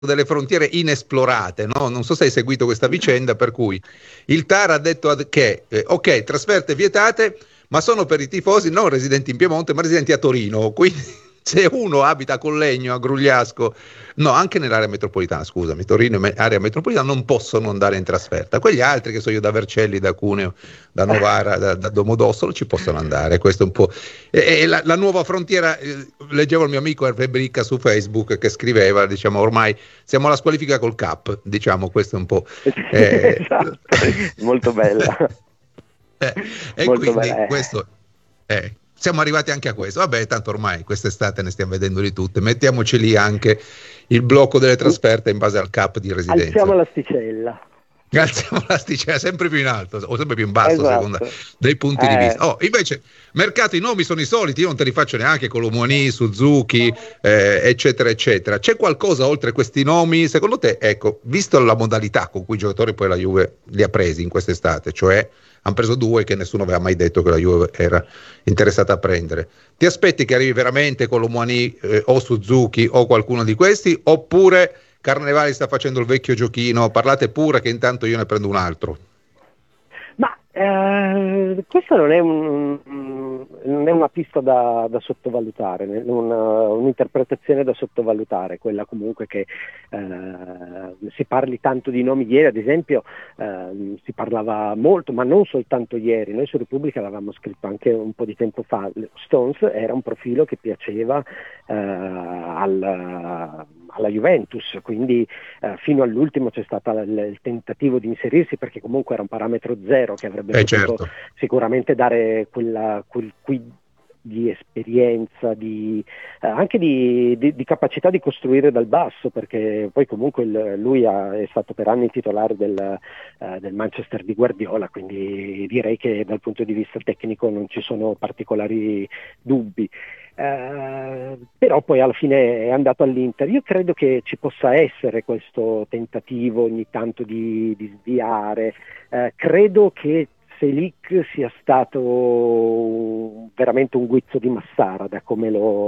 delle frontiere inesplorate, no? Non so se hai seguito questa vicenda, per cui il TAR ha detto che ok, trasferte vietate, ma sono per i tifosi non residenti in Piemonte, ma residenti a Torino. Quindi se uno abita a Collegno, a Grugliasco, no, anche nell'area metropolitana, scusami, Torino e area metropolitana non possono andare in trasferta. Quegli altri, che so io, da Vercelli, da Cuneo, da Novara, da Domodossola, ci possono andare. Questo è un po'. E la nuova frontiera, leggevo il mio amico Hervé Bricca su Facebook che scriveva, diciamo, ormai siamo alla squalifica col CAP, diciamo, questo è un po'. Esatto. Molto bella. E Molto quindi bella. questo siamo arrivati anche a questo. Vabbè, tanto ormai quest'estate ne stiamo vedendo di tutte. Mettiamoci lì anche il blocco delle trasferte in base al CAP di residenza. Alziamo l'asticella. Alziamo l'asticella sempre più in alto o sempre più in basso, esatto, a seconda dei punti di vista. Invece, mercato, i nomi sono i soliti, io non te li faccio neanche, Colomouani, Suzuki, eccetera, eccetera. C'è qualcosa oltre questi nomi? Secondo te, ecco, visto la modalità con cui i giocatori poi la Juve li ha presi in quest'estate, cioè hanno preso due che nessuno aveva mai detto che la Juve era interessata a prendere, ti aspetti che arrivi veramente Colomouani o Suzuki o qualcuno di questi, oppure Carnevali sta facendo il vecchio giochino, parlate pure che intanto io ne prendo un altro? Ma questa non è una pista da sottovalutare, un'interpretazione da sottovalutare, quella comunque che si parli tanto di nomi. Ieri ad esempio si parlava molto, ma non soltanto ieri, noi su Repubblica l'avevamo scritto anche un po' di tempo fa, Stones era un profilo che piaceva alla Juventus, quindi fino all'ultimo c'è stato il tentativo di inserirsi, perché comunque era un parametro zero che avrebbe potuto certo. sicuramente dare quel quid di esperienza, anche di capacità di costruire dal basso, perché poi comunque lui è stato per anni titolare del Manchester di Guardiola, quindi direi che dal punto di vista tecnico non ci sono particolari dubbi. Però poi alla fine è andato all'Inter. Io credo che ci possa essere questo tentativo ogni tanto di sviare, credo che Selic sia stato veramente un guizzo di Massara, da come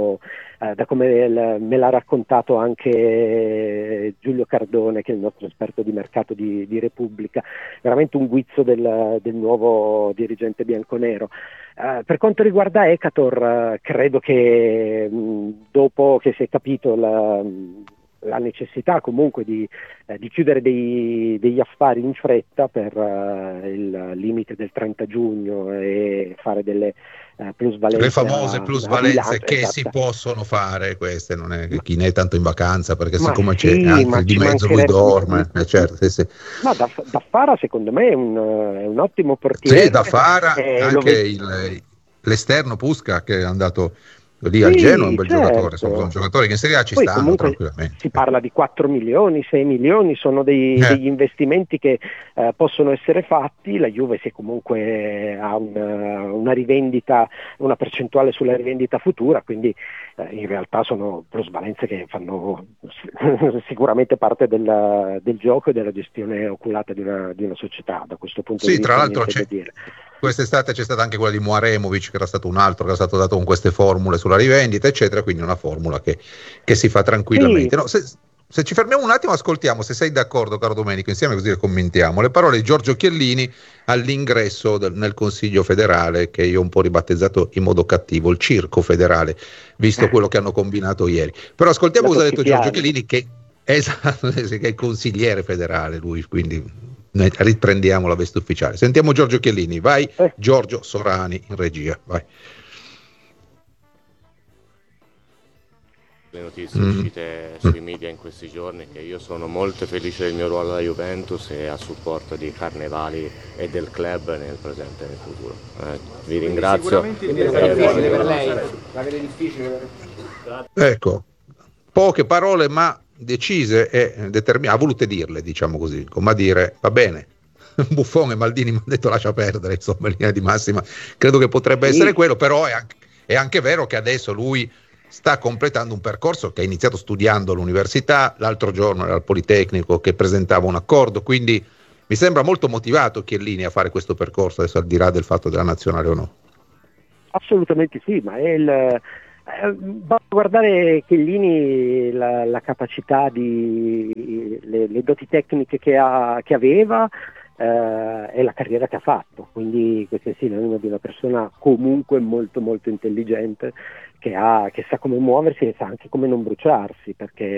me l'ha raccontato anche Giulio Cardone, che è il nostro esperto di mercato di Repubblica, veramente un guizzo del nuovo dirigente bianconero. Per quanto riguarda Ekator, credo che dopo che si è capito la necessità comunque di chiudere degli affari in fretta per il limite del 30 giugno e fare delle plusvalenze, le famose plusvalenze che esatto. si possono fare, queste non è che chi ne è tanto in vacanza, perché siccome sì, c'è anche di mezzo lui dorme, certo, sì. No, da Fara secondo me è un ottimo portiere. Sì, da Fara anche l'esterno Pusca, che è andato lì al Genoa, è un bel giocatore, sono giocatori che in Serie A ci stanno tranquillamente. Si parla di 4 milioni, 6 milioni, sono degli investimenti che possono essere fatti. La Juve se comunque ha una rivendita, una percentuale sulla rivendita futura, quindi in realtà sono plusvalenze che fanno sicuramente parte del gioco e della gestione oculata di una società. Da questo punto di vista tra l'altro niente da dire. Quest'estate c'è stata anche quella di Muaremovic, che era stato un altro che era stato dato con queste formule sulla rivendita, eccetera, quindi una formula che si fa tranquillamente. Sì. No, se ci fermiamo un attimo, ascoltiamo, se sei d'accordo, caro Domenico, insieme, così le commentiamo, le parole di Giorgio Chiellini all'ingresso nel Consiglio federale, che io ho un po' ribattezzato in modo cattivo il circo federale, visto quello che hanno combinato ieri. Però ascoltiamo cosa ha detto Giorgio Chiellini, che è il consigliere federale lui, quindi noi riprendiamo la veste ufficiale. Sentiamo Giorgio Chiellini, vai Giorgio Sorani in regia, vai. Le notizie uscite sui media in questi giorni, che io sono molto felice del mio ruolo alla Juventus e a supporto di Carnevali e del club nel presente e nel futuro. Vi ringrazio. Difficile per lei, la vede difficile. Ecco, poche parole ma decise e determinate, ha volute dirle, diciamo così, come a dire, va bene, Buffon e Maldini mi hanno detto lascia perdere, insomma, in linea di massima credo che potrebbe essere quello, però è anche vero che adesso lui sta completando un percorso che ha iniziato studiando all'università, l'altro giorno era al Politecnico che presentava un accordo, quindi mi sembra molto motivato Chiellini a fare questo percorso, adesso al di là del fatto della nazionale o no. Assolutamente sì, ma Basta guardare Chiellini, la capacità le doti tecniche che aveva, e la carriera che ha fatto, quindi questo è sinonimo di una persona comunque molto molto intelligente, che sa come muoversi e sa anche come non bruciarsi, perché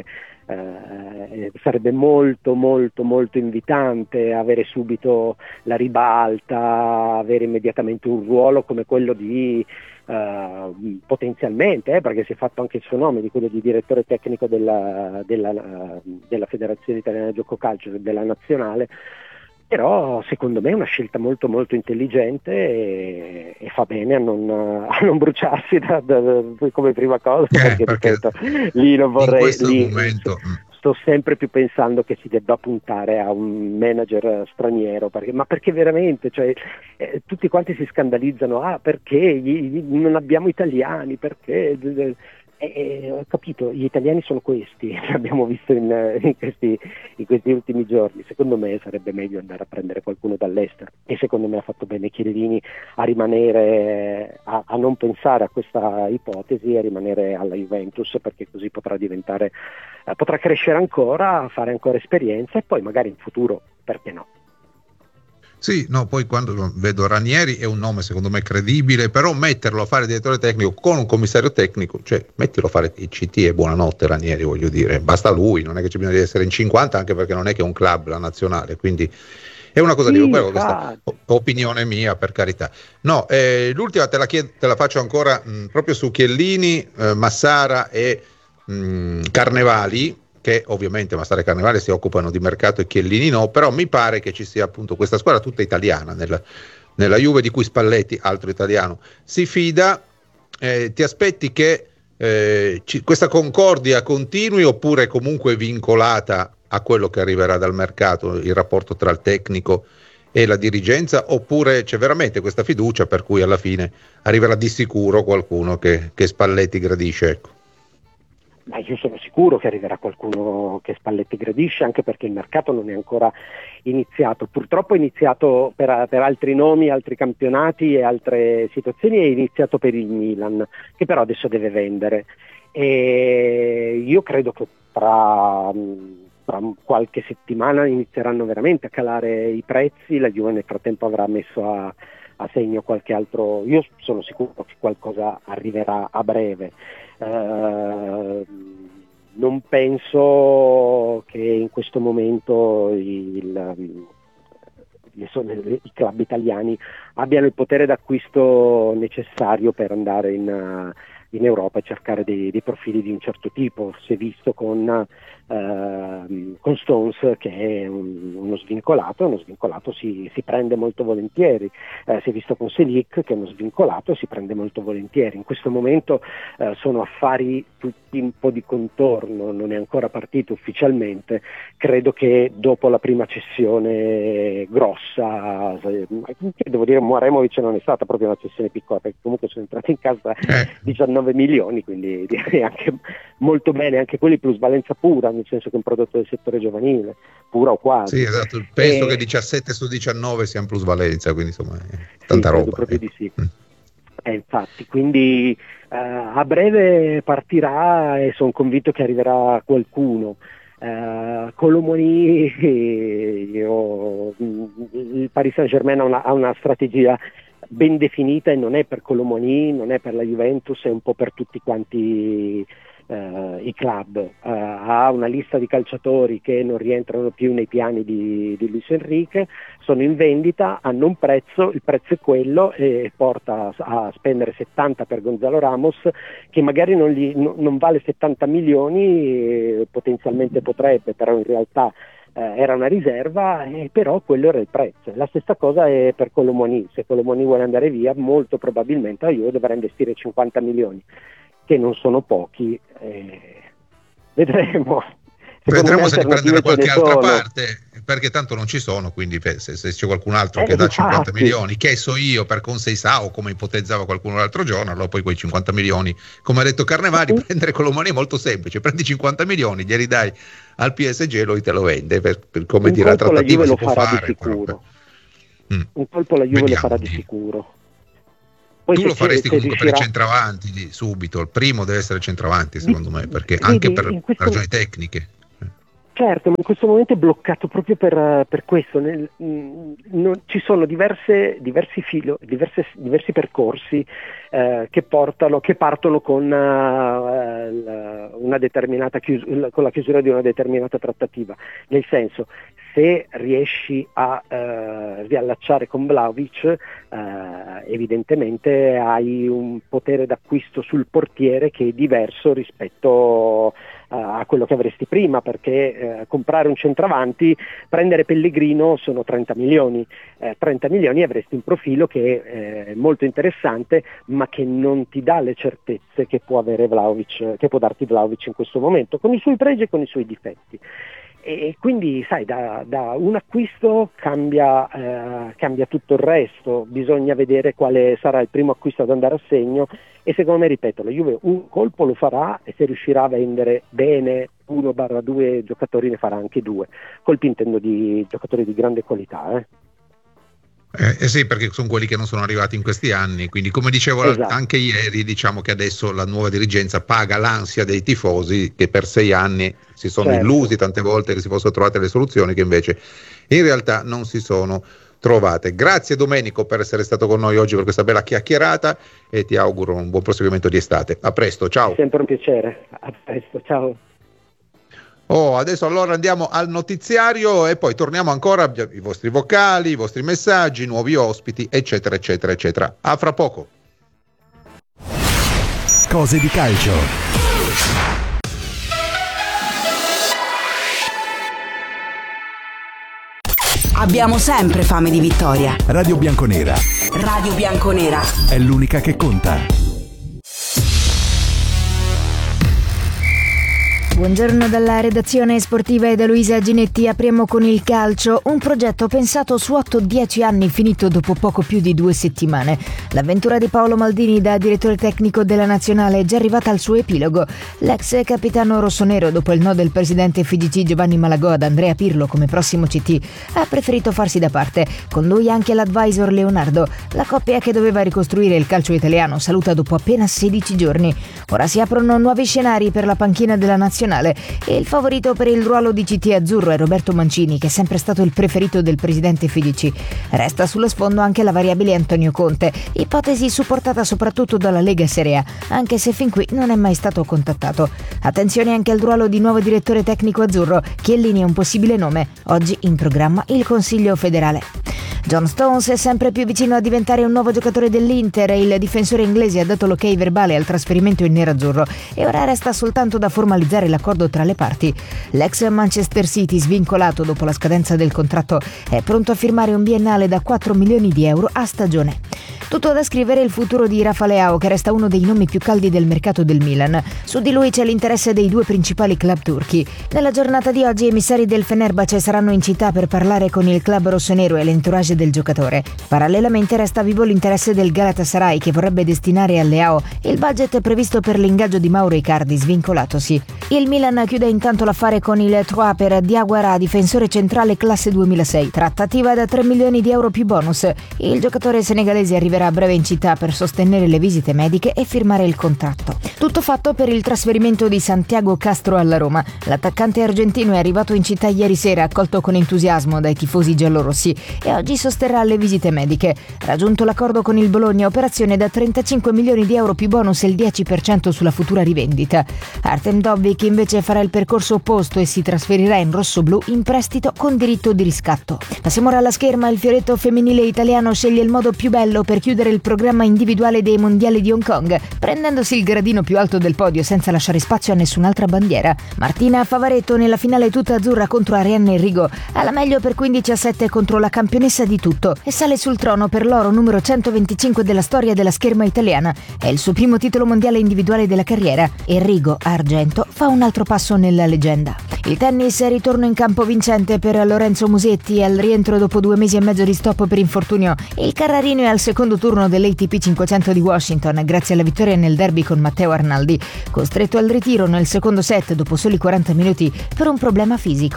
sarebbe molto molto molto invitante avere subito la ribalta, avere immediatamente un ruolo come quello di potenzialmente, perché si è fatto anche il suo nome, di quello di direttore tecnico della Federazione Italiana di Gioco Calcio, della nazionale. Però secondo me è una scelta molto molto intelligente e fa bene a non bruciarsi come prima cosa, perché ripeto, lì non vorrei, sto sempre più pensando che si debba puntare a un manager straniero, perché veramente, cioè, tutti quanti si scandalizzano, perché non abbiamo italiani, perché... ho capito, gli italiani sono questi, l'abbiamo visto in questi ultimi giorni. Secondo me sarebbe meglio andare a prendere qualcuno dall'estero, e secondo me ha fatto bene Chiellini a rimanere, a non pensare a questa ipotesi, a rimanere alla Juventus, perché così potrà crescere ancora, fare ancora esperienza, e poi magari in futuro, perché no? Sì, no, poi quando vedo Ranieri è un nome secondo me credibile, però metterlo a fare direttore tecnico con un commissario tecnico, cioè mettilo a fare il CT e buonanotte Ranieri, voglio dire, basta lui, non è che c'è bisogno di essere in 50, anche perché non è che è un club la nazionale, quindi è una cosa di questa opinione mia, per carità. No, l'ultima te la faccio ancora proprio su Chiellini, Massara e Carnevali, che ovviamente Massara e Carnevale si occupano di mercato e Chiellini no, però mi pare che ci sia appunto questa squadra tutta italiana nella Juve, di cui Spalletti, altro italiano, si fida. Ti aspetti che questa concordia continui, oppure è comunque vincolata a quello che arriverà dal mercato, il rapporto tra il tecnico e la dirigenza, oppure c'è veramente questa fiducia per cui alla fine arriverà di sicuro qualcuno che Spalletti gradisce, ecco? Ma io sono sicuro che arriverà qualcuno che Spalletti gradisce, anche perché il mercato non è ancora iniziato. Purtroppo è iniziato per altri nomi, altri campionati e altre situazioni, è iniziato per il Milan, che però adesso deve vendere. E io credo che tra qualche settimana inizieranno veramente a calare i prezzi, la Juve nel frattempo avrà messo a segno qualche altro, io sono sicuro che qualcosa arriverà a breve. Non penso che in questo momento i club italiani abbiano il potere d'acquisto necessario per andare in Europa e cercare dei profili di un certo tipo. Si è visto con Stones, che è uno svincolato si prende molto volentieri, si è visto con Selic, che è uno svincolato e si prende molto volentieri. In questo momento sono affari tutti un po' di contorno, non è ancora partito ufficialmente. Credo che dopo la prima cessione grossa, devo dire Moremovic non è stata proprio una cessione piccola, perché comunque sono entrati in casa 19 milioni, quindi direi anche molto bene, anche quelli plusvalenza pura, nel senso che è un prodotto del settore giovanile, pura o quasi. Sì, esatto, penso che 17 su 19 sia in plusvalenza, quindi insomma è tanta roba. Proprio di sì. Infatti, quindi a breve partirà e sono convinto che arriverà qualcuno. Colomoni, il Paris Saint-Germain ha una strategia ben definita, e non è per Colomoni, non è per la Juventus, è un po' per tutti quanti i club. Ha una lista di calciatori che non rientrano più nei piani di Luis Enrique, sono in vendita, hanno un prezzo, il prezzo è quello, e porta a spendere 70 per Gonzalo Ramos, che magari non vale 70 milioni, potenzialmente potrebbe, però in realtà era una riserva, però quello era il prezzo. La stessa cosa è per Colomoni. Se Colomoni vuole andare via, molto probabilmente io dovrei investire 50 milioni, che non sono pochi. Vedremo se li prende da qualche altra parte, perché tanto non ci sono, quindi se c'è qualcun altro che dà 50 milioni, che so io, per Conceição, come ipotizzava qualcuno l'altro giorno, allora poi quei 50 milioni, come ha detto Carnevali, prendere Colomoni è molto semplice: prendi 50 milioni, glieli dai al PSG e lui te lo vende, per come dire, la trattativa si può fare. Un colpo la Juve lo farà di sicuro. Poi tu lo faresti comunque per i centravanti subito, il primo deve essere centravanti secondo me, perché anche per ragioni tecniche. Certo, ma in questo momento è bloccato proprio per questo. Ci sono diversi percorsi che partono con una determinata con la chiusura di una determinata trattativa. Nel senso, se riesci a riallacciare con Vlahovic, evidentemente hai un potere d'acquisto sul portiere che è diverso rispetto a quello che avresti prima, perché comprare un centravanti, prendere Pellegrino sono 30 milioni. 30 milioni avresti un profilo che è molto interessante, ma che non ti dà le certezze che può avere Vlahovic, che può darti Vlahovic in questo momento, con i suoi pregi e con i suoi difetti. E quindi sai, da un acquisto cambia tutto il resto. Bisogna vedere quale sarà il primo acquisto ad andare a segno, e secondo me, ripeto, la Juve un colpo lo farà, e se riuscirà a vendere bene 1/2 giocatori ne farà anche 2. Colpi intendo di giocatori di grande qualità. Sì, perché sono quelli che non sono arrivati in questi anni, quindi come dicevo anche ieri, diciamo che adesso la nuova dirigenza paga l'ansia dei tifosi che per 6 anni si sono illusi tante volte che si fossero trovate le soluzioni, che invece in realtà non si sono trovate. Grazie Domenico per essere stato con noi oggi per questa bella chiacchierata, e ti auguro un buon proseguimento di estate. A presto, ciao. È sempre un piacere, a presto, ciao. Adesso allora andiamo al notiziario e poi torniamo ancora, i vostri vocali, i vostri messaggi, nuovi ospiti, eccetera eccetera eccetera. A fra poco. Cose di calcio. Abbiamo sempre fame di vittoria. Radio Bianconera. Radio Bianconera è l'unica che conta. Buongiorno dalla redazione sportiva e da Luisa Ginetti. Apriamo con il calcio, un progetto pensato su 8-10 anni, finito dopo poco più di 2 settimane. L'avventura di Paolo Maldini da direttore tecnico della nazionale è già arrivata al suo epilogo. L'ex capitano rossonero, dopo il no del presidente FIGC Giovanni Malagò ad Andrea Pirlo come prossimo CT, ha preferito farsi da parte. Con lui anche l'advisor Leonardo. La coppia che doveva ricostruire il calcio italiano saluta dopo appena 16 giorni. Ora si aprono nuovi scenari per la panchina della nazionale, e il favorito per il ruolo di CT azzurro è Roberto Mancini, che è sempre stato il preferito del presidente FIGC. Resta sullo sfondo anche la variabile Antonio Conte, ipotesi supportata soprattutto dalla Lega Serie A, anche se fin qui non è mai stato contattato. Attenzione anche al ruolo di nuovo direttore tecnico azzurro, Chiellini è un possibile nome. Oggi in programma il Consiglio federale. John Stones è sempre più vicino a diventare un nuovo giocatore dell'Inter. Il difensore inglese ha dato l'ok verbale al trasferimento in nerazzurro e ora resta soltanto da formalizzare l'accordo tra le parti. L'ex Manchester City, svincolato dopo la scadenza del contratto, è pronto a firmare un biennale da 4 milioni di euro a stagione. Tutto da scrivere il futuro di Rafa Leao, che resta uno dei nomi più caldi del mercato del Milan. Su di lui c'è l'interesse dei 2 principali club turchi. Nella giornata di oggi emissari del Fenerbahce saranno in città per parlare con il club rossonero e l'entourage del giocatore. Parallelamente resta vivo l'interesse del Galatasaray, che vorrebbe destinare a Leao il budget previsto per l'ingaggio di Mauro Icardi, svincolatosi. Il Milan chiude intanto l'affare con il Troyes per Diawara, difensore centrale classe 2006. Trattativa da 3 milioni di euro più bonus. Il giocatore senegalese arriverà a breve in città per sostenere le visite mediche e firmare il contratto. Tutto fatto per il trasferimento di Santiago Castro alla Roma. L'attaccante argentino è arrivato in città ieri sera, accolto con entusiasmo dai tifosi giallorossi, e oggi sosterrà le visite mediche. Raggiunto l'accordo con il Bologna, operazione da 35 milioni di euro più bonus e il 10% sulla futura rivendita. Artem Dovbyk invece farà il percorso opposto e si trasferirà in rossoblu in prestito con diritto di riscatto. Passiamo ora alla scherma. Il fioretto femminile italiano sceglie il modo più bello per chiudere il programma individuale dei mondiali di Hong Kong, prendendosi il gradino più alto del podio senza lasciare spazio a nessun'altra bandiera. Martina Favaretto nella finale tutta azzurra contro Arianne Rigo, alla meglio per 15-7 contro la campionessa di tutto, e sale sul trono per l'oro numero 125 della storia della scherma italiana. È il suo primo titolo mondiale individuale della carriera, e Rigo, argento, fa un altro passo nella leggenda. Il tennis è ritorno in campo vincente per Lorenzo Musetti al rientro dopo 2 mesi e mezzo di stop per infortunio. Il Carrarino è al secondo turno dell'ATP 500 di Washington grazie alla vittoria nel derby con Matteo Arnaldi, costretto al ritiro nel secondo set dopo soli 40 minuti per un problema fisico.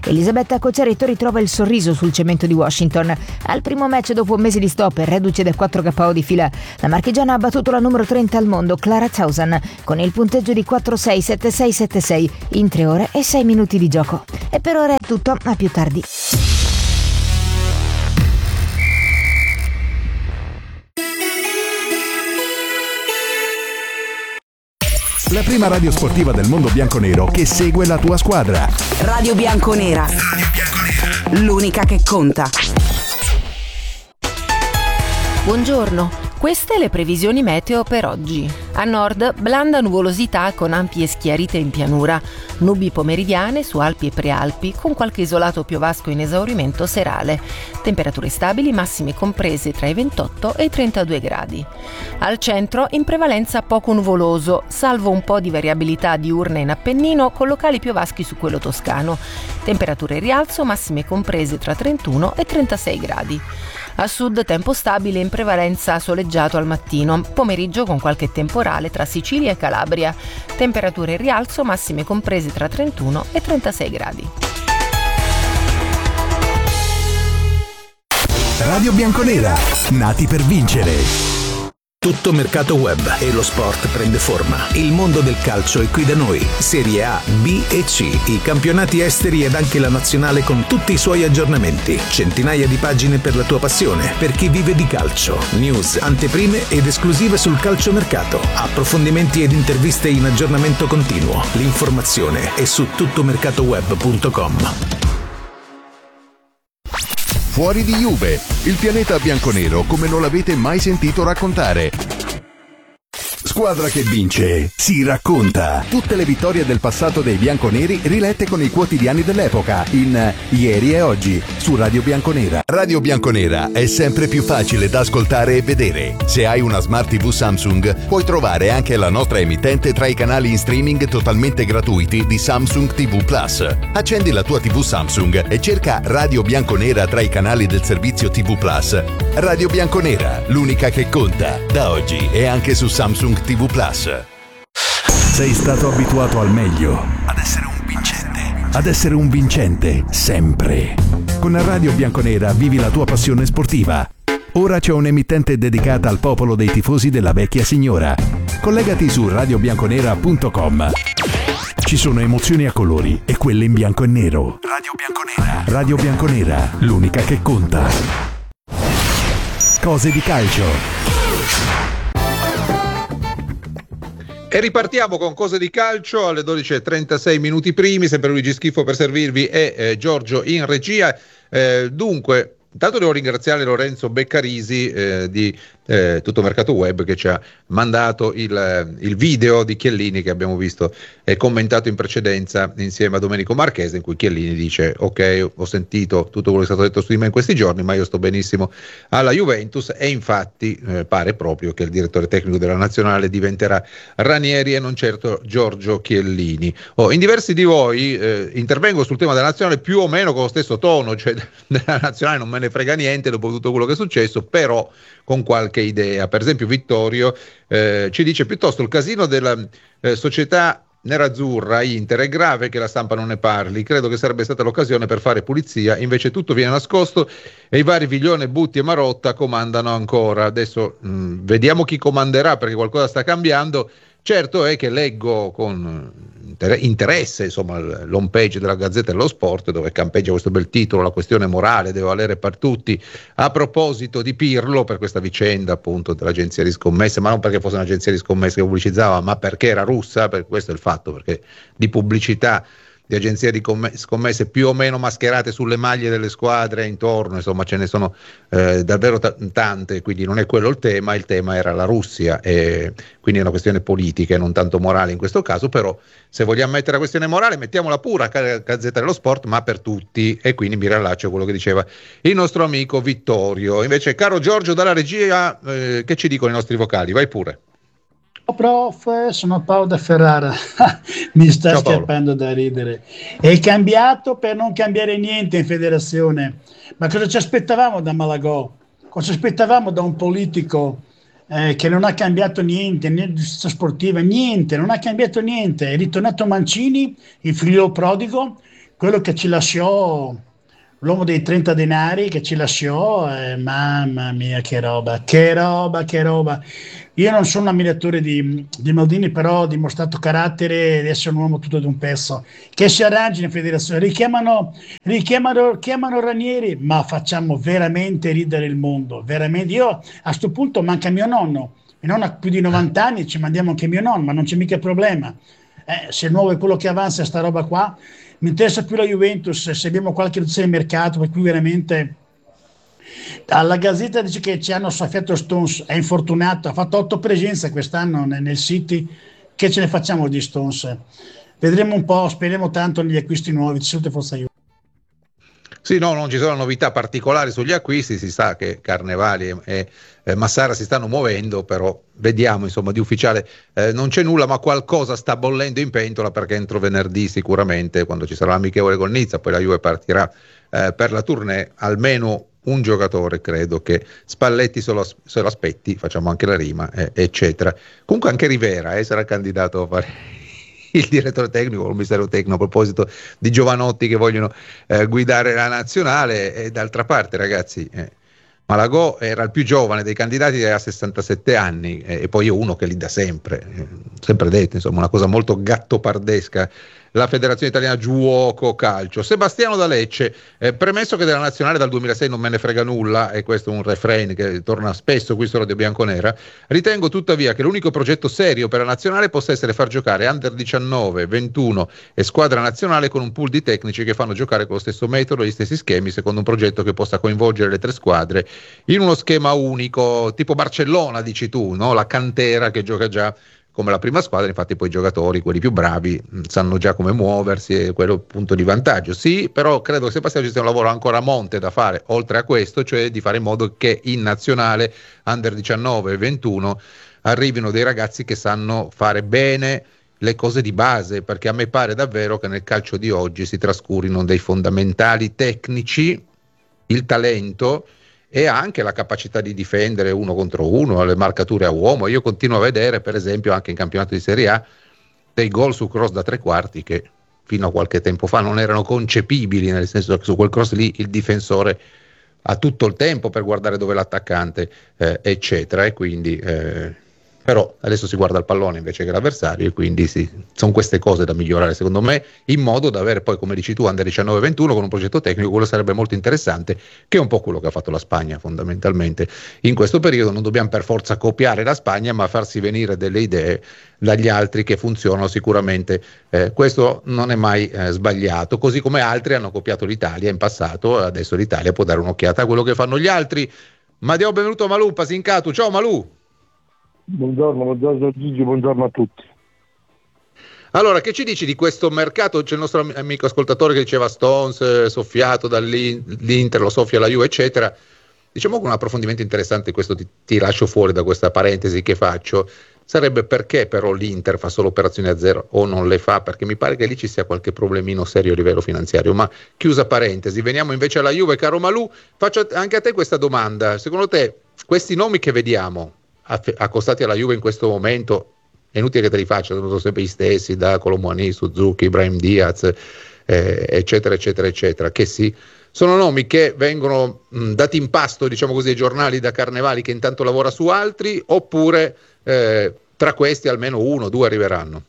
Elisabetta Cocciaretto ritrova il sorriso sul cemento di Washington. Al primo match dopo un mese di stop, reduce da 4 KO di fila, la marchigiana ha battuto la numero 30 al mondo, Clara Tauson, con il punteggio di 4-6, 7-6, 7-6 in 3 ore e 6 minuti di gioco. E per ora è tutto, a più tardi. La prima radio sportiva del mondo bianconero che segue la tua squadra. Radio Bianconera. L'unica che conta. Buongiorno. Queste le previsioni meteo per oggi. A nord, blanda nuvolosità con ampie schiarite in pianura, nubi pomeridiane su Alpi e Prealpi con qualche isolato piovasco in esaurimento serale. Temperature stabili, massime comprese tra i 28 e i 32 gradi. Al centro, in prevalenza poco nuvoloso, salvo un po' di variabilità diurna in Appennino con locali piovaschi su quello toscano. Temperature in rialzo, massime comprese tra 31 e 36 gradi. A sud tempo stabile, in prevalenza soleggiato al mattino, pomeriggio con qualche temporale tra Sicilia e Calabria. Temperature in rialzo, massime comprese tra 31 e 36 gradi. Radio Bianconera, nati per vincere. Tutto mercato web e lo sport prende forma. Il mondo del calcio è qui da noi. Serie A, B e C, i campionati esteri ed anche la nazionale con tutti i suoi aggiornamenti. Centinaia di pagine per la tua passione, per chi vive di calcio. News, anteprime ed esclusive sul calciomercato. Approfondimenti ed interviste in aggiornamento continuo. L'informazione è su tuttomercatoweb.com. Fuori di Juve, il pianeta bianconero come non l'avete mai sentito raccontare. Squadra che vince, si racconta. Tutte le vittorie del passato dei bianconeri rilette con i quotidiani dell'epoca in Ieri e Oggi su Radio Bianconera. Radio Bianconera è sempre più facile da ascoltare e vedere. Se hai una Smart TV Samsung, puoi trovare anche la nostra emittente tra i canali in streaming totalmente gratuiti di Samsung TV Plus. Accendi la tua TV Samsung e cerca Radio Bianconera tra i canali del servizio TV Plus. Radio Bianconera, l'unica che conta, da oggi e anche su Samsung TV Plus. Sei stato abituato al meglio, ad essere un vincente, sempre. Con Radio Bianconera vivi la tua passione sportiva. Ora c'è un'emittente dedicata al popolo dei tifosi della vecchia signora. Collegati su radiobianconera.com. Ci sono emozioni a colori e quelle in bianco e nero. Radio Bianconera. Radio Bianconera, l'unica che conta. Cose di calcio. E ripartiamo con cose di calcio alle 12:36 minuti primi, sempre Luigi Schifo per servirvi e Giorgio in regia. Dunque, intanto devo ringraziare Lorenzo Beccarisi di Tutto Mercato Web che ci ha mandato il video di Chiellini che abbiamo visto e commentato in precedenza insieme a Domenico Marchese, in cui Chiellini dice: ok, ho sentito tutto quello che è stato detto su di me in questi giorni, ma io sto benissimo alla Juventus. E infatti pare proprio che il direttore tecnico della nazionale diventerà Ranieri e non certo Giorgio Chiellini. In diversi di voi intervengo sul tema della nazionale più o meno con lo stesso tono, cioè della nazionale non me ne frega niente dopo tutto quello che è successo, però con qualche idea. Per esempio Vittorio ci dice: piuttosto il casino della società nerazzurra Inter è grave che la stampa non ne parli, credo che sarebbe stata l'occasione per fare pulizia, invece tutto viene nascosto e i vari Viglione, Butti e Marotta comandano ancora. Adesso vediamo chi comanderà, perché qualcosa sta cambiando. Certo è che leggo con interesse insomma l'home page della Gazzetta dello Sport, dove campeggia questo bel titolo: la questione morale deve valere per tutti, a proposito di Pirlo, per questa vicenda appunto dell'agenzia di scommesse, ma non perché fosse un'agenzia di scommesse che pubblicizzava, ma perché era russa. Per questo è il fatto, perché di pubblicità di agenzie di scommesse più o meno mascherate sulle maglie delle squadre intorno, insomma ce ne sono davvero tante, quindi non è quello il tema era la Russia, e quindi è una questione politica e non tanto morale in questo caso. Però se vogliamo mettere la questione morale, mettiamola pura Gazzetta dello Sport, ma per tutti, e quindi mi riallaccio a quello che diceva il nostro amico Vittorio. Invece, caro Giorgio dalla regia, che ci dicono i nostri vocali? Vai pure. Prof, sono Paolo da Ferrara. Mi sta scappando da ridere. È cambiato per non cambiare niente in federazione. Ma cosa ci aspettavamo da Malagò? Cosa ci aspettavamo da un politico che non ha cambiato niente, né di sportiva, niente, non ha cambiato niente. È ritornato Mancini, il figlio prodigo, quello che ci lasciò, l'uomo dei 30 denari che ci lasciò, mamma mia, che roba, che roba, che roba. Io non sono un ammiratore di Maldini, però ho dimostrato carattere di essere un uomo tutto d'un pezzo, che si arrangi in federazione, chiamano Ranieri, ma facciamo veramente ridere il mondo, veramente. Io a questo punto manca mio nonno ha più di 90 anni, ci mandiamo anche mio nonno, ma non c'è mica problema. Se il nuovo è quello che avanza sta roba qua, mi interessa più la Juventus, se abbiamo qualche nozione di mercato, per cui veramente alla Gazzetta dice che ci hanno soffiato Stones, è infortunato, ha fatto 8 presenze quest'anno nel City, che ce ne facciamo di Stones? Vedremo un po', speriamo tanto negli acquisti nuovi, ci saluto Forza Juve. Sì, no, non ci sono novità particolari sugli acquisti, si sa che Carnevali e Massara si stanno muovendo, però vediamo, insomma, di ufficiale non c'è nulla, ma qualcosa sta bollendo in pentola, perché entro venerdì sicuramente, quando ci sarà l'amichevole con Nizza, poi la Juve partirà per la tournée, almeno un giocatore credo che Spalletti se lo aspetti, facciamo anche la rima, eccetera. Comunque anche Rivera sarà candidato a fare il direttore tecnico o il ministero tecnico, a proposito di giovanotti che vogliono guidare la nazionale. E d'altra parte, ragazzi, Malagò era il più giovane dei candidati, a 67 anni, e poi è uno che li dà sempre detto, insomma, una cosa molto gattopardesca. La Federazione Italiana Giuoco Calcio. Sebastiano da Lecce, premesso che della nazionale dal 2006 non me ne frega nulla, e questo è un refrain che torna spesso qui su Radio Bianconera, ritengo tuttavia che l'unico progetto serio per la nazionale possa essere far giocare under 19, 21 e squadra nazionale con un pool di tecnici che fanno giocare con lo stesso metodo, gli stessi schemi, secondo un progetto che possa coinvolgere le 3 squadre in uno schema unico, tipo Barcellona, dici tu, no? La cantera che gioca già come la prima squadra, infatti poi i giocatori, quelli più bravi, sanno già come muoversi, e quello è un punto di vantaggio. Sì, però credo che Sebastiano ci sia un lavoro ancora a monte da fare, oltre a questo, cioè di fare in modo che in nazionale under 19 e 21 arrivino dei ragazzi che sanno fare bene le cose di base, perché a me pare davvero che nel calcio di oggi si trascurino dei fondamentali tecnici, il talento e anche la capacità di difendere uno contro uno, le marcature a uomo. Io continuo a vedere, per esempio, anche in campionato di Serie A, dei gol su cross da 3 quarti che fino a qualche tempo fa non erano concepibili, nel senso che su quel cross lì il difensore ha tutto il tempo per guardare dove è l'attaccante, eccetera, e quindi però adesso si guarda il pallone invece che l'avversario, e quindi sono queste cose da migliorare secondo me, in modo da avere poi, come dici tu, under 19-21 con un progetto tecnico. Quello sarebbe molto interessante, che è un po' quello che ha fatto la Spagna fondamentalmente in questo periodo. Non dobbiamo per forza copiare la Spagna, ma farsi venire delle idee dagli altri che funzionano sicuramente. Questo non è mai sbagliato, così come altri hanno copiato l'Italia in passato, adesso l'Italia può dare un'occhiata a quello che fanno gli altri. Ma diamo benvenuto a Malù Pasincatu. Ciao Malù. Buongiorno Gigi, buongiorno a tutti. Allora, che ci dici di questo mercato? C'è il nostro amico ascoltatore che diceva Stones, soffiato dall'Inter, lo soffia la Juve, eccetera. Diciamo che un approfondimento interessante, questo ti lascio fuori da questa parentesi che faccio, sarebbe perché però l'Inter fa solo operazioni a zero o non le fa, perché mi pare che lì ci sia qualche problemino serio a livello finanziario. Ma chiusa parentesi, veniamo invece alla Juve. Caro Malù, faccio anche a te questa domanda: secondo te questi nomi che vediamo accostati alla Juve in questo momento, è inutile che te li faccia, sono sempre gli stessi, da Colomboani, Suzuki, Ibrahim Diaz, eccetera eccetera eccetera, che sì, sono nomi che vengono dati in pasto, diciamo così, ai giornali da Carnevali, che intanto lavora su altri, oppure tra questi almeno 1 o 2 arriveranno?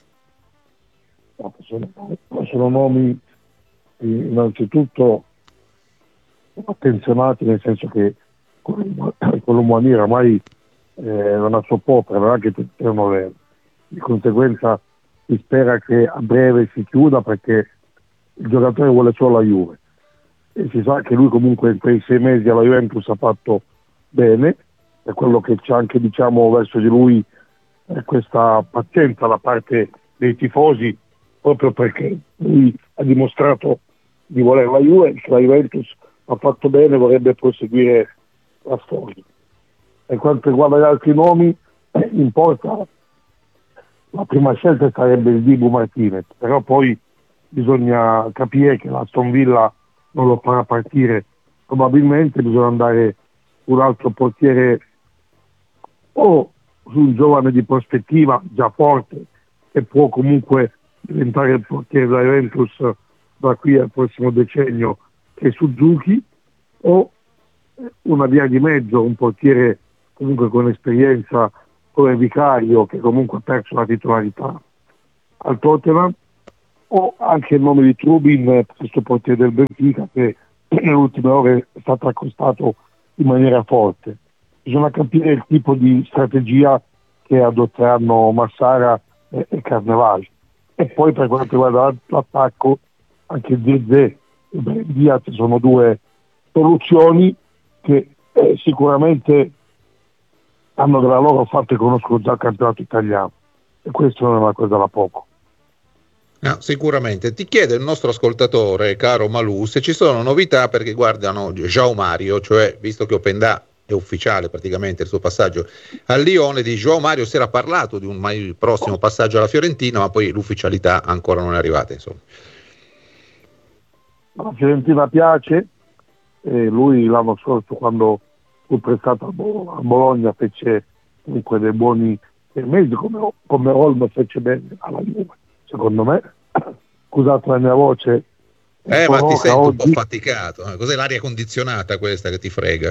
Sono nomi innanzitutto attenzionati, nel senso che Colomboani oramai non ha sopporto, non è che tutti devono avere. Di conseguenza si spera che a breve si chiuda, perché il giocatore vuole solo la Juve, e si sa che lui comunque in quei 6 mesi alla Juventus ha fatto bene, e quello che c'è anche, diciamo, verso di lui è questa pazienza da parte dei tifosi, proprio perché lui ha dimostrato di voler la Juve, che la Juventus ha fatto bene, vorrebbe proseguire la storia. Per quanto riguarda gli altri nomi, in porta la prima scelta sarebbe il Dibu Martinez, però poi bisogna capire che l'Aston Villa non lo farà partire, probabilmente bisogna andare su un altro portiere, o su un giovane di prospettiva già forte, che può comunque diventare il portiere della Juventus da qui al prossimo decennio, che è Suzuki, o una via di mezzo, un portiere comunque con esperienza come Vicario, che comunque ha perso la titolarità al Tottenham, o anche il nome di Trubin, questo portiere del Benfica, che nelle ultime ore è stato accostato in maniera forte. Bisogna capire il tipo di strategia che adotteranno Massara e Carnevali. E poi per quanto riguarda l'attacco, anche Zezé e Diaz sono due soluzioni che sicuramente hanno della loro fatta e conoscono già il campionato italiano, e questo non è una cosa da poco. No, sicuramente. Ti chiede il nostro ascoltatore, caro Malù, se ci sono novità perché guardano João Mario, cioè visto che Openda è ufficiale praticamente il suo passaggio al Lione, di João Mario si era parlato di un mai prossimo passaggio alla Fiorentina, ma poi l'ufficialità ancora non è arrivata, insomma. La Fiorentina piace, lui l'anno scorso quando fu prestato a Bologna fece comunque dei buoni mesi, come Olmo fece bene alla Juve, secondo me. Scusate la mia voce, ma ti sento oggi un po' faticato. Cos'è l'aria condizionata questa che ti frega?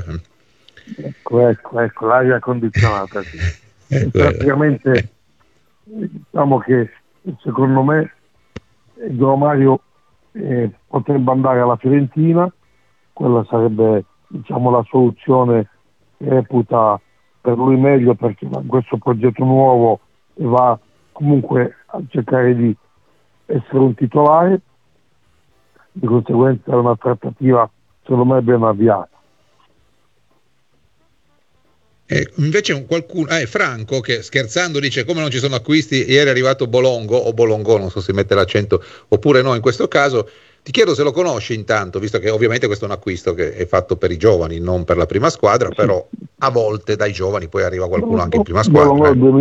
Ecco, l'aria condizionata, sì. Praticamente diciamo che secondo me João Mario potrebbe andare alla Fiorentina, quella sarebbe la soluzione che reputa per lui meglio, perché va in questo progetto nuovo e va comunque a cercare di essere un titolare, di conseguenza è una trattativa secondo me ben avviata. Invece qualcuno, Franco, che scherzando dice come non ci sono acquisti, ieri è arrivato Bolongo o Bolongo, non so se mette l'accento oppure no in questo caso. Ti chiedo se lo conosci intanto, visto che ovviamente questo è un acquisto che è fatto per i giovani, non per la prima squadra, però a volte dai giovani poi arriva qualcuno anche in prima squadra. Bolongo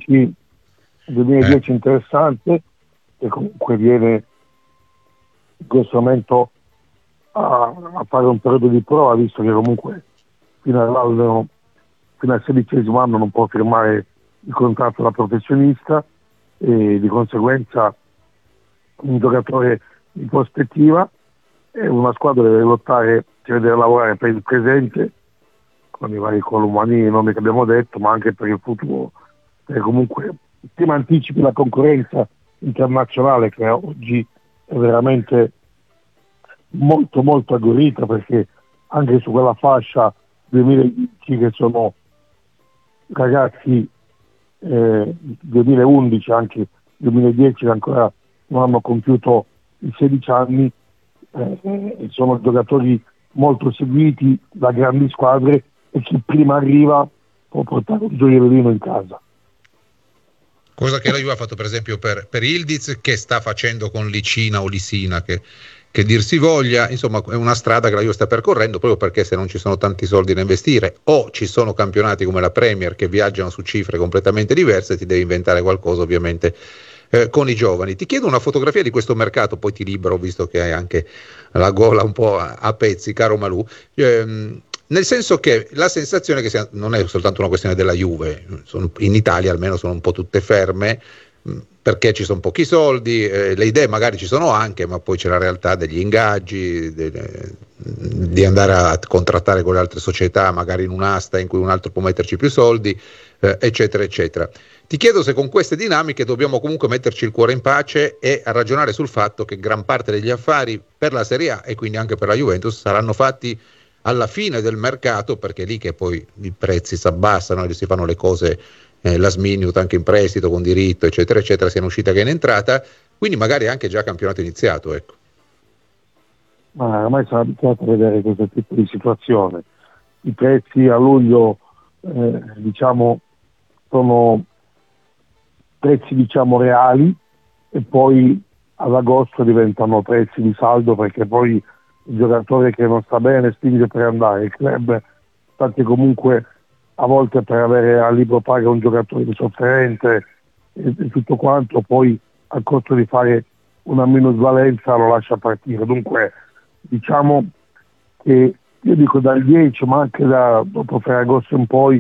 2010 interessante, che comunque viene in questo momento a fare un periodo di prova, visto che comunque fino al 16° anno non può firmare il contratto da professionista, e di conseguenza un giocatore in prospettiva, e una squadra deve lottare, deve lavorare per il presente con i vari Colomani, i nomi che abbiamo detto, ma anche per il futuro, perché comunque prima anticipi la concorrenza internazionale, che oggi è veramente molto molto agguerrita, perché anche su quella fascia 2010 che sono ragazzi 2011, anche 2010 che ancora non hanno compiuto i 16 anni, sono giocatori molto seguiti da grandi squadre, e chi prima arriva può portare un gioiellino in casa. Cosa che la Juve ha fatto per esempio per Ildiz, che sta facendo con Licina o Lisina, che dir si voglia. Insomma, è una strada che la Juve sta percorrendo, proprio perché se non ci sono tanti soldi da investire, o ci sono campionati come la Premier che viaggiano su cifre completamente diverse, ti devi inventare qualcosa ovviamente con i giovani. Ti chiedo una fotografia di questo mercato, poi ti libero visto che hai anche la gola un po' a pezzi, caro Malù, nel senso che la sensazione è che non è soltanto una questione della Juve, in Italia almeno sono un po' tutte ferme, perché ci sono pochi soldi, le idee magari ci sono anche, ma poi c'è la realtà degli ingaggi, di andare a contrattare con le altre società, magari in un'asta in cui un altro può metterci più soldi, eccetera eccetera. Ti chiedo se con queste dinamiche dobbiamo comunque metterci il cuore in pace e a ragionare sul fatto che gran parte degli affari per la Serie A e quindi anche per la Juventus saranno fatti alla fine del mercato, perché è lì che poi i prezzi si abbassano e si fanno le cose last minute, anche in prestito con diritto eccetera eccetera, sia in uscita che in entrata, quindi magari anche già campionato iniziato, ecco. Ma ormai sono abituato a vedere questo tipo di situazione. I prezzi a luglio sono prezzi reali, e poi ad agosto diventano prezzi di saldo, perché poi il giocatore che non sta bene spinge per andare, il club infatti comunque a volte per avere a libro paga un giocatore sofferente e tutto quanto, poi a costo di fare una minusvalenza lo lascia partire. Dunque diciamo che io dico dal 10, ma anche dopo Ferragosto in poi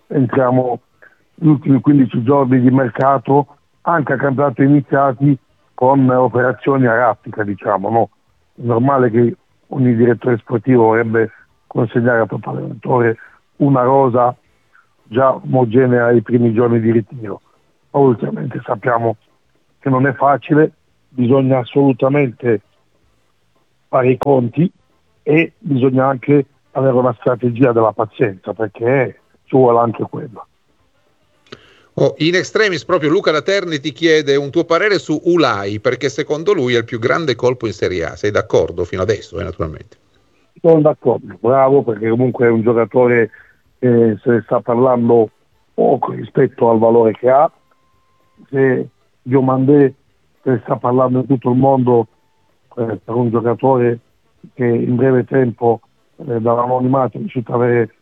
entriamo gli ultimi 15 giorni di mercato, anche a campionato iniziati, con operazioni a raffica, diciamo, no? È normale che ogni direttore sportivo vorrebbe consegnare al proprio allenatore una rosa già omogenea ai primi giorni di ritiro, ma ultimamente sappiamo che non è facile, bisogna assolutamente fare i conti e bisogna anche avere una strategia della pazienza, perché ci vuole anche quello. In extremis proprio Luca Laterni ti chiede un tuo parere su Ulai, perché secondo lui è il più grande colpo in Serie A. Sei d'accordo fino adesso, naturalmente? Sono d'accordo, bravo, perché comunque è un giocatore che se ne sta parlando poco rispetto al valore che ha. Se Diomandé se ne sta parlando in tutto il mondo per un giocatore che in breve tempo dall'anonimato è riuscito ad avere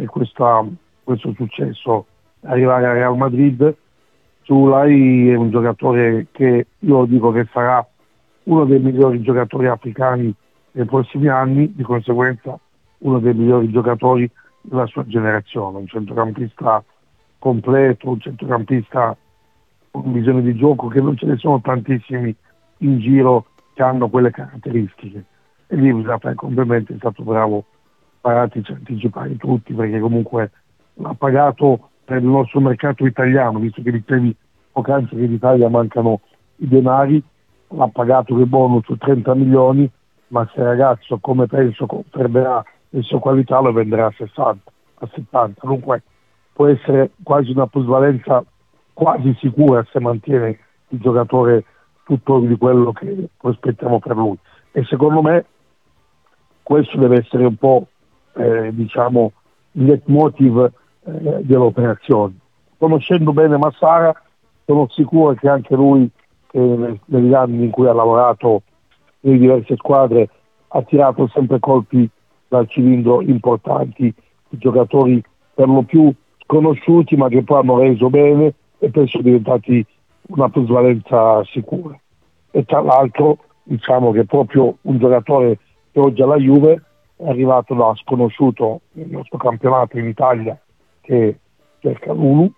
questo successo, arrivare al Real Madrid. Ulai è un giocatore che io dico che sarà uno dei migliori giocatori africani nei prossimi anni, di conseguenza uno dei migliori giocatori della sua generazione, un centrocampista completo, un centrocampista con visione di gioco, che non ce ne sono tantissimi in giro che hanno quelle caratteristiche, e lì bisogna fare complimenti, è stato bravo Paratici a anticipare tutti, perché comunque l'ha pagato per il nostro mercato italiano, visto che dicevi poc'anzi che in Italia mancano i denari, l'ha pagato che bonus su 30 milioni, ma se il ragazzo, come penso, conserverà le sue qualità, lo venderà a 60, a 70. Dunque può essere quasi una plusvalenza quasi sicura se mantiene il giocatore tutto di quello che prospettiamo per lui. E secondo me questo deve essere un po' diciamo il leitmotiv dell'operazione. Conoscendo bene Massara, sono sicuro che anche lui, che negli anni in cui ha lavorato in diverse squadre, ha tirato sempre colpi dal cilindro importanti, i giocatori per lo più sconosciuti ma che poi hanno reso bene e penso diventati una plusvalenza sicura. E tra l'altro diciamo che proprio un giocatore che oggi alla Juve è arrivato da sconosciuto nel nostro campionato in Italia, che è Calulu,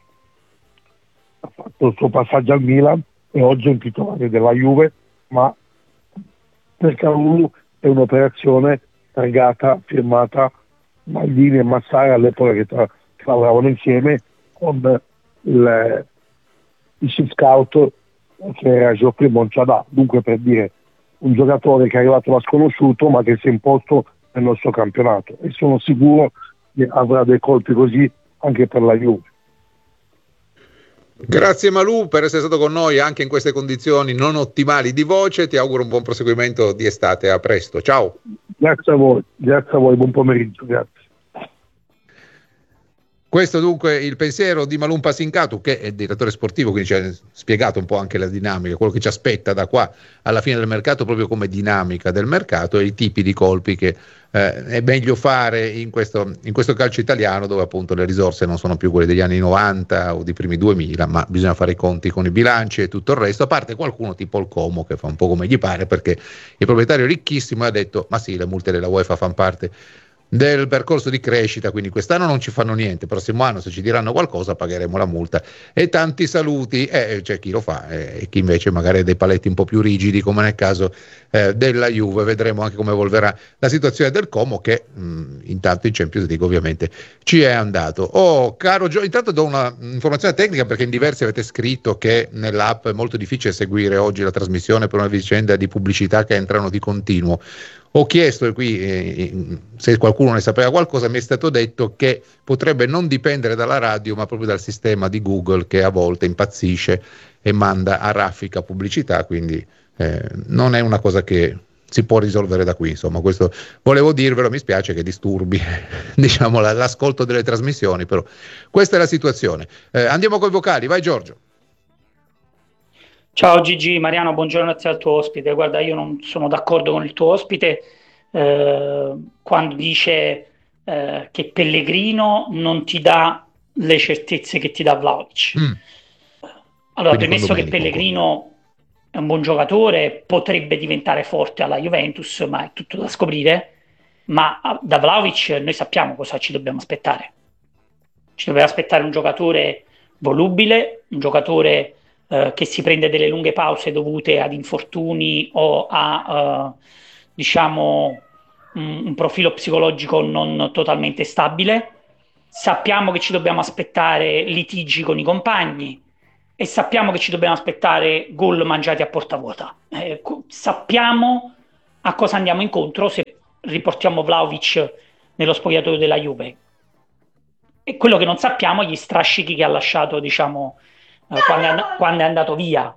ha fatto il suo passaggio al Milan e oggi è un titolare della Juve, ma per Calulu è un'operazione targata, firmata Maldini e Massara all'epoca che lavoravano insieme con il chief scout che era Geoffrey Monciada. Dunque, per dire, un giocatore che è arrivato da sconosciuto ma che si è imposto nel nostro campionato, e sono sicuro che avrà dei colpi così anche per la Juve. Grazie Malù per essere stato con noi anche in queste condizioni non ottimali di voce, ti auguro un buon proseguimento di estate, a presto, ciao. Grazie a voi, buon pomeriggio, grazie. Questo dunque il pensiero di Malum Pasincatu, che è direttore sportivo, quindi ci ha spiegato un po' anche la dinamica, quello che ci aspetta da qua alla fine del mercato, proprio come dinamica del mercato e i tipi di colpi che è meglio fare in questo calcio italiano, dove appunto le risorse non sono più quelle degli anni 90 o di primi 2000, ma bisogna fare i conti con i bilanci e tutto il resto, a parte qualcuno tipo il Como che fa un po' come gli pare, perché il proprietario ricchissimo ha detto ma sì, le multe della UEFA fanno parte del percorso di crescita, quindi quest'anno non ci fanno niente, prossimo anno se ci diranno qualcosa pagheremo la multa. E tanti saluti, c'è chi lo fa e chi invece magari ha dei paletti un po' più rigidi, come nel caso della Juve. Vedremo anche come evolverà la situazione del Como, che intanto in Champions League ovviamente ci è andato. Caro Gio, intanto do una informazione tecnica, perché in diversi avete scritto che nell'app è molto difficile seguire oggi la trasmissione per una vicenda di pubblicità che entrano di continuo. Ho chiesto, e qui se qualcuno ne sapeva qualcosa, mi è stato detto che potrebbe non dipendere dalla radio, ma proprio dal sistema di Google, che a volte impazzisce e manda a raffica pubblicità, quindi non è una cosa che si può risolvere da qui. Insomma, questo volevo dirvelo, mi spiace che disturbi diciamo l'ascolto delle trasmissioni, però questa è la situazione. Andiamo con i vocali, vai Giorgio. Ciao Gigi, Mariano, buongiorno a te al tuo ospite. Guarda, io non sono d'accordo con il tuo ospite quando dice che Pellegrino non ti dà le certezze che ti dà Vlahovic. Allora, premesso che Pellegrino è un buon giocatore, potrebbe diventare forte alla Juventus, ma è tutto da scoprire. Ma da Vlahovic noi sappiamo cosa ci dobbiamo aspettare. Ci dobbiamo aspettare un giocatore volubile, un giocatore che si prende delle lunghe pause dovute ad infortuni o a diciamo un profilo psicologico non totalmente stabile. Sappiamo che ci dobbiamo aspettare litigi con i compagni e sappiamo che ci dobbiamo aspettare gol mangiati a porta vuota. Sappiamo a cosa andiamo incontro se riportiamo Vlahovic nello spogliatoio della Juve. E quello che non sappiamo, gli strascichi che ha lasciato, diciamo, quando è andato via.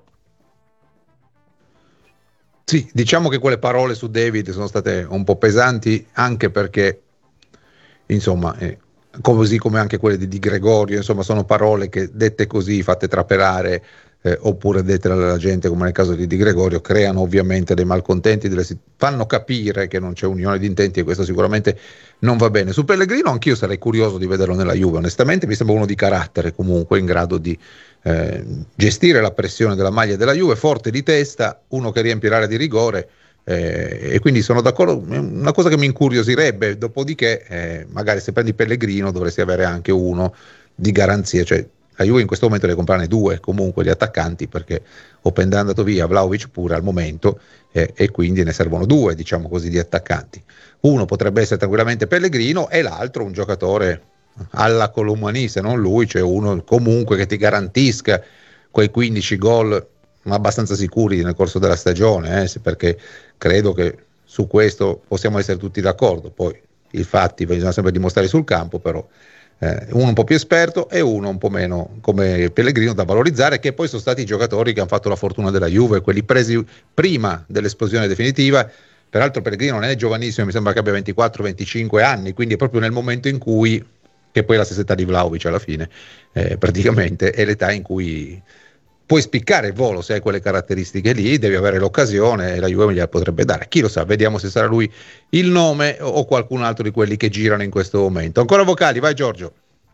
Sì, diciamo che quelle parole su David sono state un po' pesanti, anche perché, insomma, così come anche quelle di Gregorio, insomma, sono parole che dette così, fatte trapelare, oppure dette alla gente, come nel caso di Gregorio, creano ovviamente dei malcontenti, fanno capire che non c'è unione di intenti, e questo sicuramente non va bene. Su Pellegrino anch'io sarei curioso di vederlo nella Juve, onestamente mi sembra uno di carattere, comunque in grado di gestire la pressione della maglia della Juve, forte di testa, uno che riempie l'area di rigore, e quindi sono d'accordo. Una cosa che mi incuriosirebbe, dopodiché magari se prendi Pellegrino dovresti avere anche uno di garanzia, cioè la Juve in questo momento deve comprarne due comunque di attaccanti, perché Openda è andato via, Vlahovic pure al momento, e quindi ne servono due, diciamo così, di attaccanti. Uno potrebbe essere tranquillamente Pellegrino e l'altro un giocatore alla Colomani, se non lui, cioè uno comunque che ti garantisca quei 15 gol, ma abbastanza sicuri nel corso della stagione, perché credo che su questo possiamo essere tutti d'accordo. Poi i fatti bisogna sempre dimostrare sul campo, però uno un po' più esperto e uno un po' meno come Pellegrino da valorizzare, che poi sono stati i giocatori che hanno fatto la fortuna della Juve, quelli presi prima dell'esplosione definitiva. Peraltro Pellegrino non è giovanissimo, mi sembra che abbia 24-25 anni, quindi è proprio nel momento in cui, che poi è la stessa età di Vlahovic alla fine, praticamente è l'età in cui puoi spiccare il volo. Se hai quelle caratteristiche lì devi avere l'occasione, e la Juve gliela potrebbe dare, chi lo sa. Vediamo se sarà lui il nome o qualcun altro di quelli che girano in questo momento. Ancora vocali, vai Giorgio.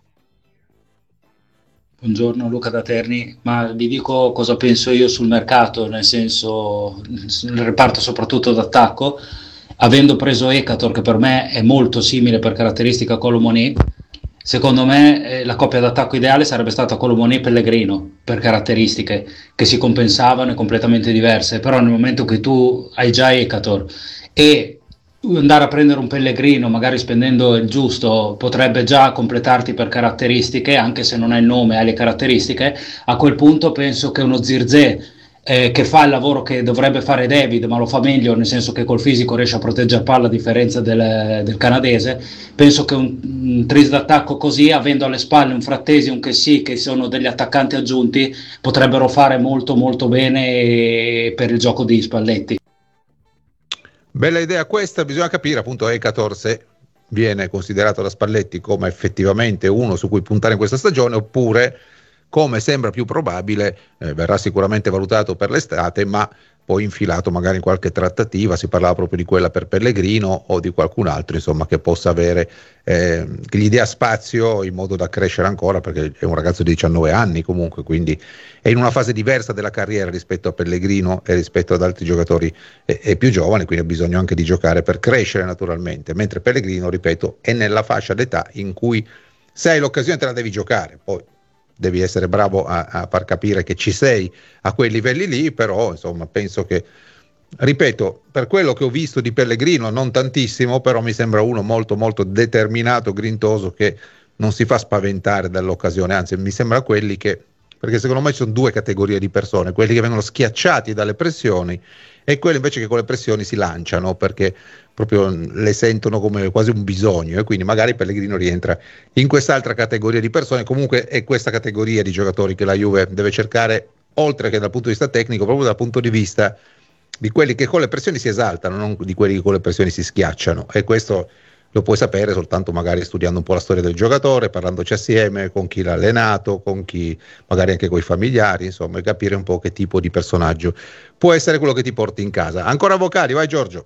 Buongiorno, Luca da Terni, ma vi dico cosa penso io sul mercato, nel senso nel reparto soprattutto d'attacco, avendo preso Ekator, che per me è molto simile per caratteristica a Colomoni. Secondo me la coppia d'attacco ideale sarebbe stata Colomoni e Pellegrino, per caratteristiche che si compensavano e completamente diverse, però nel momento che tu hai già Ekator e andare a prendere un Pellegrino, magari spendendo il giusto, potrebbe già completarti per caratteristiche, anche se non hai il nome, hai le caratteristiche. A quel punto penso che uno Zirkzee, che fa il lavoro che dovrebbe fare David, ma lo fa meglio, nel senso che col fisico riesce a proteggere palla a differenza del canadese. Penso che un tris d'attacco così, avendo alle spalle un Frattesi e un Kessie, che sono degli attaccanti aggiunti, potrebbero fare molto molto bene per il gioco di Spalletti. Bella idea questa, bisogna capire appunto Ekator se viene considerato da Spalletti come effettivamente uno su cui puntare in questa stagione, oppure, come sembra più probabile, verrà sicuramente valutato per l'estate, ma poi infilato magari in qualche trattativa. Si parlava proprio di quella per Pellegrino o di qualcun altro, insomma, che possa avere, che gli dia spazio in modo da crescere ancora, perché è un ragazzo di 19 anni comunque, quindi è in una fase diversa della carriera rispetto a Pellegrino e rispetto ad altri giocatori più giovani, quindi ha bisogno anche di giocare per crescere naturalmente, mentre Pellegrino, ripeto, è nella fascia d'età in cui se hai l'occasione te la devi giocare, poi devi essere bravo a far capire che ci sei a quei livelli lì. Però insomma penso che, ripeto, per quello che ho visto di Pellegrino, non tantissimo, però mi sembra uno molto molto determinato, grintoso, che non si fa spaventare dall'occasione, anzi mi sembra quelli che, perché secondo me ci sono due categorie di persone: quelli che vengono schiacciati dalle pressioni e quelli invece che con le pressioni si lanciano perché proprio le sentono come quasi un bisogno, e quindi magari Pellegrino rientra in quest'altra categoria di persone. Comunque è questa categoria di giocatori che la Juve deve cercare, oltre che dal punto di vista tecnico, proprio dal punto di vista di quelli che con le pressioni si esaltano, non di quelli che con le pressioni si schiacciano, e questo lo puoi sapere soltanto magari studiando un po' la storia del giocatore, parlandoci assieme con chi l'ha allenato, con chi magari anche con i familiari, insomma, e capire un po' che tipo di personaggio può essere quello che ti porti in casa. Ancora vocali, vai Giorgio.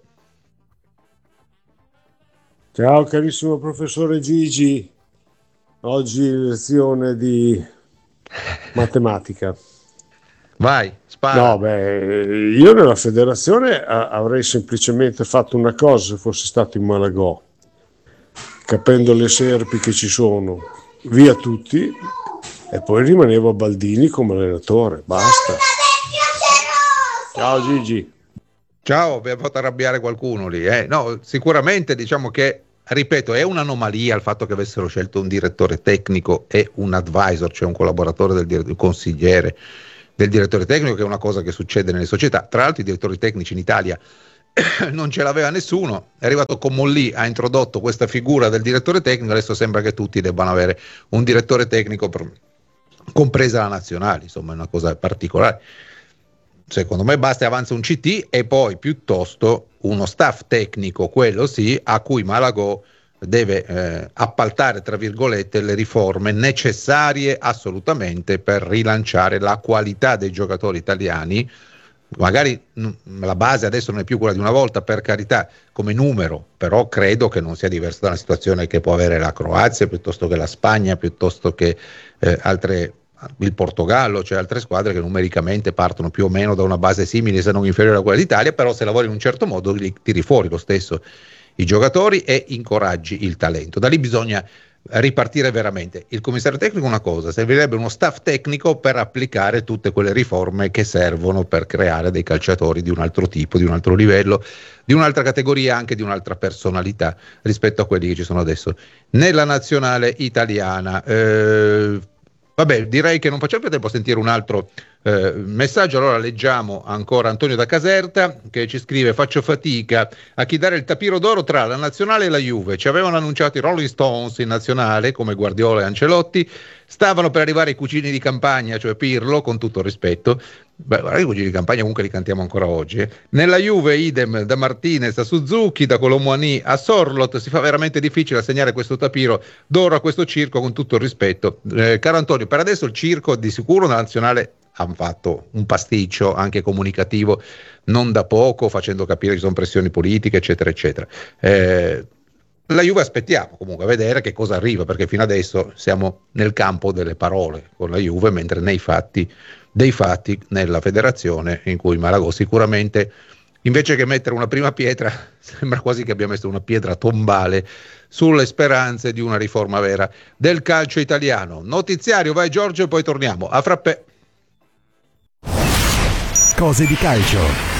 Ciao carissimo professore Gigi, oggi lezione di matematica. Vai, spara. No, beh, io nella federazione avrei semplicemente fatto una cosa se fossi stato in Malagò, capendo le serpi che ci sono, via tutti, e poi rimanevo a Baldini come allenatore, basta. Ciao Gigi. Ciao, vi ha fatto arrabbiare qualcuno lì? No, sicuramente diciamo che, ripeto, è un'anomalia il fatto che avessero scelto un direttore tecnico e un advisor, cioè un collaboratore del consigliere del direttore tecnico, che è una cosa che succede nelle società. Tra l'altro i direttori tecnici in Italia non ce l'aveva nessuno, è arrivato Comolli, ha introdotto questa figura del direttore tecnico, adesso sembra che tutti debbano avere un direttore tecnico, compresa la nazionale, insomma è una cosa particolare. Secondo me basta e avanza un CT e poi piuttosto uno staff tecnico, quello sì, a cui Malagò deve appaltare, tra virgolette, le riforme necessarie assolutamente per rilanciare la qualità dei giocatori italiani. Magari la base adesso non è più quella di una volta, per carità, come numero, però credo che non sia diversa da una situazione che può avere la Croazia, piuttosto che la Spagna, piuttosto che il Portogallo, cioè altre squadre che numericamente partono più o meno da una base simile, se non inferiore a quella d'Italia, però se lavori in un certo modo li tiri fuori lo stesso i giocatori e incoraggi il talento. Da lì bisogna ripartire veramente. Il commissario tecnico è una cosa, servirebbe uno staff tecnico per applicare tutte quelle riforme che servono per creare dei calciatori di un altro tipo, di un altro livello, di un'altra categoria, anche di un'altra personalità rispetto a quelli che ci sono adesso nella nazionale italiana. Vabbè, direi che non facciamo più tempo a sentire un altro messaggio. Allora leggiamo ancora Antonio da Caserta che ci scrive: faccio fatica a chi dare il tapiro d'oro tra la nazionale e la Juve. Ci avevano annunciato i Rolling Stones in nazionale come Guardiola e Ancelotti, stavano per arrivare i cugini di campagna, cioè Pirlo, con tutto il rispetto. Beh, i cugini di campagna comunque li cantiamo ancora oggi. Nella Juve idem, da Martinez a Suzuki, da Colomboani a Sorlot. Si fa veramente difficile assegnare questo tapiro d'oro a questo circo, con tutto il rispetto. Caro Antonio, per adesso il circo di sicuro nella nazionale hanno fatto un pasticcio anche comunicativo non da poco, facendo capire che ci sono pressioni politiche, eccetera eccetera. La Juve aspettiamo comunque a vedere che cosa arriva, perché fino adesso siamo nel campo delle parole con la Juve, mentre nei fatti nella federazione, in cui Malagò sicuramente, invece che mettere una prima pietra, sembra quasi che abbia messo una pietra tombale sulle speranze di una riforma vera del calcio italiano. Notiziario, vai Giorgio e poi torniamo. A frappè. Cose di calcio.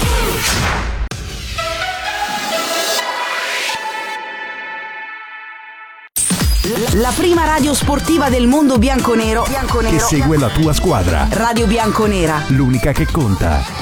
La prima radio sportiva del mondo bianconero che segue la tua squadra. Radio Bianconera. L'unica che conta.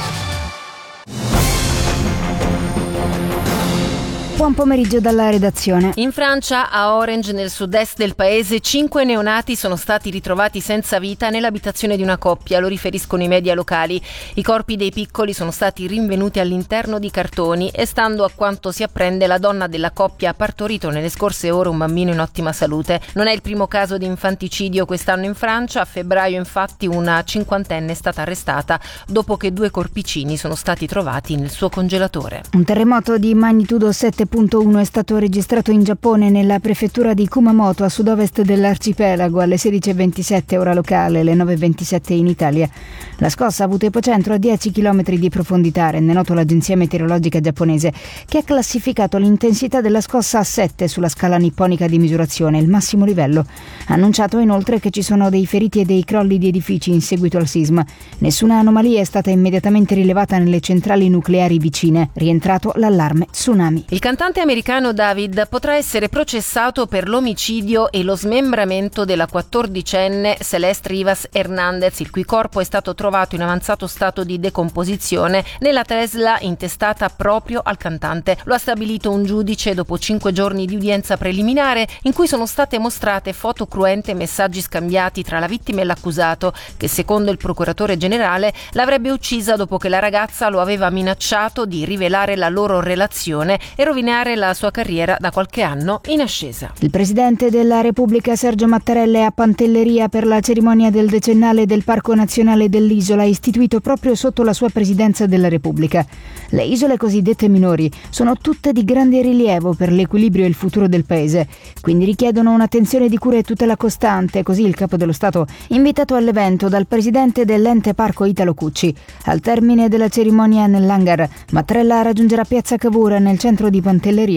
Buon pomeriggio dalla redazione. In Francia, a Orange, nel sud-est del paese, 5 neonati sono stati ritrovati senza vita nell'abitazione di una coppia, lo riferiscono i media locali. I corpi dei piccoli sono stati rinvenuti all'interno di cartoni e, stando a quanto si apprende, la donna della coppia ha partorito nelle scorse ore un bambino in ottima salute. Non è il primo caso di infanticidio quest'anno in Francia. A febbraio, infatti, una cinquantenne è stata arrestata dopo che 2 corpicini sono stati trovati nel suo congelatore. Un terremoto di magnitudo 7.1 è stato registrato in Giappone, nella prefettura di Kumamoto, a sud-ovest dell'arcipelago, alle 16:27 ora locale, alle 9:27 in Italia. La scossa ha avuto epocentro a 10 km di profondità, rende noto l'agenzia meteorologica giapponese, che ha classificato l'intensità della scossa a 7 sulla scala nipponica di misurazione, il massimo livello. Ha annunciato inoltre che ci sono dei feriti e dei crolli di edifici in seguito al sisma. Nessuna anomalia è stata immediatamente rilevata nelle centrali nucleari vicine. Rientrato l'allarme tsunami. Il cantante americano David potrà essere processato per l'omicidio e lo smembramento della 14enne Celeste Rivas Hernandez, il cui corpo è stato trovato in avanzato stato di decomposizione nella Tesla intestata proprio al cantante. Lo ha stabilito un giudice dopo 5 giorni di udienza preliminare, in cui sono state mostrate foto cruente e messaggi scambiati tra la vittima e l'accusato, che secondo il procuratore generale l'avrebbe uccisa dopo che la ragazza lo aveva minacciato di rivelare la loro relazione e rovinare la sua carriera da qualche anno in ascesa. Il presidente della Repubblica Sergio Mattarella è a Pantelleria per la cerimonia del decennale del Parco Nazionale dell'Isola, istituito proprio sotto la sua presidenza della Repubblica. Le isole cosiddette minori sono tutte di grande rilievo per l'equilibrio e il futuro del paese, quindi richiedono un'attenzione di cura e tutela costante, così il capo dello Stato, invitato all'evento dal presidente dell'ente Parco Italo Cucci. Al termine della cerimonia nell'hangar, Mattarella raggiungerà Piazza Cavour nel centro di Pantelleria.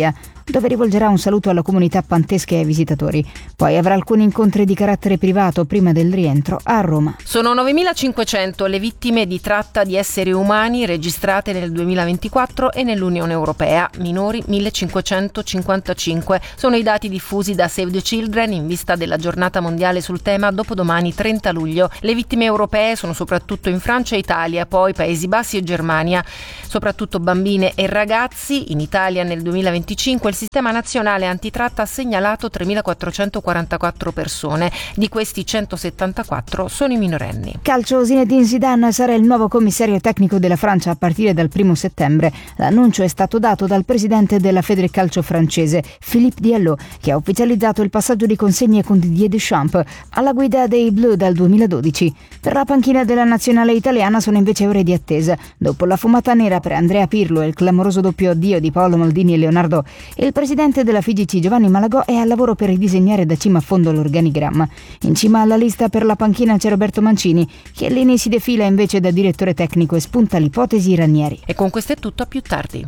dove rivolgerà un saluto alla comunità pantesca e ai visitatori. Poi avrà alcuni incontri di carattere privato prima del rientro a Roma. Sono 9.500 le vittime di tratta di esseri umani registrate nel 2024 e nell'Unione Europea, minori 1.555. Sono i dati diffusi da Save the Children in vista della giornata mondiale sul tema dopodomani 30 luglio. Le vittime europee sono soprattutto in Francia e Italia, poi Paesi Bassi e Germania, soprattutto bambine e ragazzi. In Italia nel 2025 il Sistema Nazionale Antitratta ha segnalato 3.444 persone, di questi 174 sono i minorenni. Calcio, Zinedine Zidane sarà il nuovo commissario tecnico della Francia a partire dal 1 settembre. L'annuncio è stato dato dal presidente della Federcalcio francese, Philippe Diallo, che ha ufficializzato il passaggio di consegne con Didier Deschamps alla guida dei Bleu dal 2012. Per la panchina della nazionale italiana sono invece ore di attesa. Dopo la fumata nera per Andrea Pirlo e il clamoroso doppio addio di Paolo Maldini e Leonardo, il presidente della FIGC Giovanni Malagò è al lavoro per ridisegnare da cima a fondo l'organigramma. In cima alla lista per la panchina c'è Roberto Mancini. Chiellini si defila invece da direttore tecnico e spunta l'ipotesi Ranieri. E con questo è tutto, a più tardi.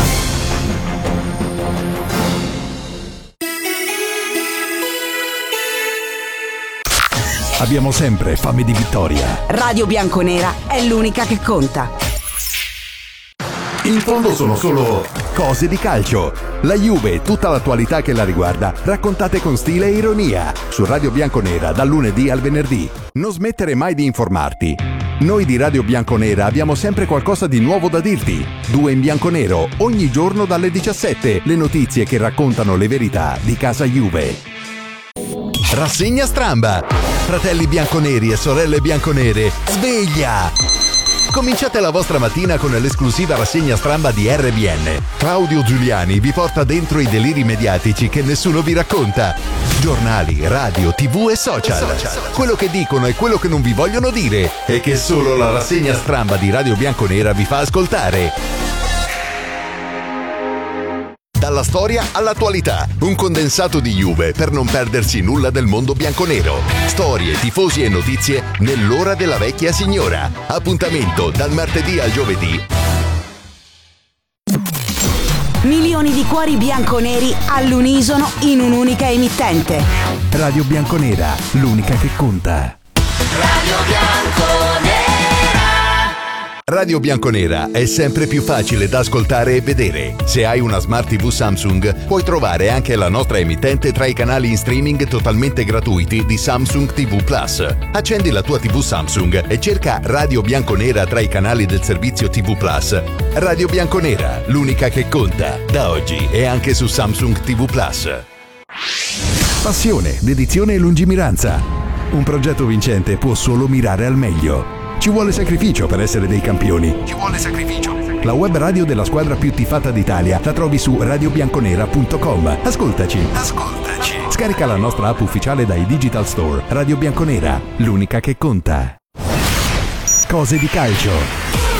Abbiamo sempre fame di vittoria. Radio Bianconera è l'unica che conta. In fondo sono solo cose di calcio. La Juve e tutta l'attualità che la riguarda, raccontate con stile e ironia. Su Radio Bianconera dal lunedì al venerdì. Non smettere mai di informarti. Noi di Radio Bianconera abbiamo sempre qualcosa di nuovo da dirti. 2 in bianconero, ogni giorno dalle 17. Le notizie che raccontano le verità di casa Juve. Rassegna Stramba. Fratelli bianconeri e sorelle bianconere, sveglia! Cominciate la vostra mattina con l'esclusiva rassegna Stramba di RBN. Claudio Giuliani vi porta dentro i deliri mediatici che nessuno vi racconta. Giornali, radio, TV e social. Quello che dicono e quello che non vi vogliono dire e che solo la rassegna Stramba di Radio Bianconera vi fa ascoltare. Dalla storia all'attualità, un condensato di Juve per non perdersi nulla del mondo bianconero. Storie, tifosi e notizie nell'ora della vecchia signora. Appuntamento dal martedì al giovedì. Milioni di cuori bianconeri all'unisono in un'unica emittente. Radio Bianconera, l'unica che conta. Radio Bianconera. Radio Bianconera è sempre più facile da ascoltare e vedere. Se hai una Smart TV Samsung, puoi trovare anche la nostra emittente tra i canali in streaming totalmente gratuiti di Samsung TV Plus. Accendi la tua TV Samsung e cerca Radio Bianconera tra i canali del servizio TV Plus. Radio Bianconera, l'unica che conta. Da oggi è anche su Samsung TV Plus. Passione, dedizione e lungimiranza. Un progetto vincente può solo mirare al meglio. Ci vuole sacrificio per essere dei campioni. Ci vuole sacrificio. La web radio della squadra più tifata d'Italia la trovi su radiobianconera.com. Ascoltaci. Scarica la nostra app ufficiale dai Digital Store. Radio Bianconera, l'unica che conta. Cose di calcio.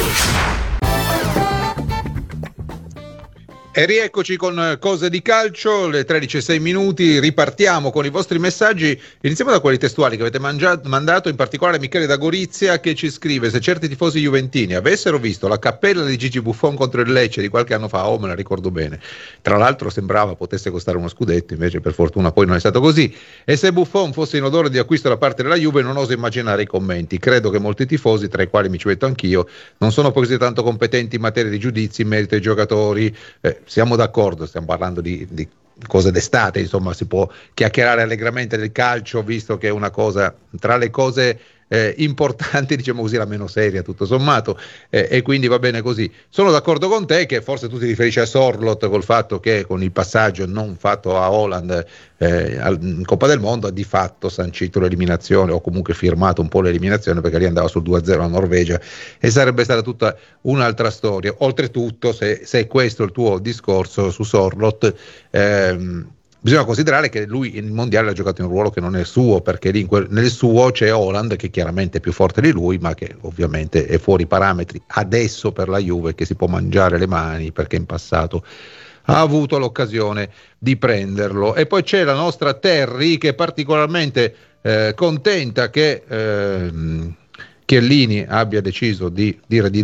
E rieccoci con Cose di Calcio, le 13:06, ripartiamo con i vostri messaggi, iniziamo da quelli testuali che avete mandato, in particolare Michele da Gorizia che ci scrive: se certi tifosi juventini avessero visto la cappella di Gigi Buffon contro il Lecce di qualche anno fa, me la ricordo bene, tra l'altro sembrava potesse costare uno scudetto, invece per fortuna poi non è stato così, e se Buffon fosse in odore di acquisto da parte della Juve non oso immaginare i commenti, credo che molti tifosi, tra i quali mi ci metto anch'io, non sono poi così tanto competenti in materia di giudizi in merito ai giocatori. Siamo d'accordo, stiamo parlando di cose d'estate, insomma si può chiacchierare allegramente del calcio, visto che è una cosa tra le cose importanti, diciamo così, la meno seria tutto sommato, e quindi va bene così. Sono d'accordo con te che forse tu ti riferisci a Sorloth col fatto che con il passaggio non fatto a Haaland in Coppa del Mondo ha di fatto sancito l'eliminazione, o comunque firmato un po' l'eliminazione, perché lì andava sul 2-0 a Norvegia e sarebbe stata tutta un'altra storia. Oltretutto, se questo è il tuo discorso su Sorloth, bisogna considerare che lui in mondiale ha giocato in un ruolo che non è suo, perché lì nel suo c'è Haaland che chiaramente è più forte di lui, ma che ovviamente è fuori parametri adesso per la Juve, che si può mangiare le mani perché in passato ha avuto l'occasione di prenderlo. E poi c'è la nostra Terry che è particolarmente contenta che Chiellini abbia deciso di dire di no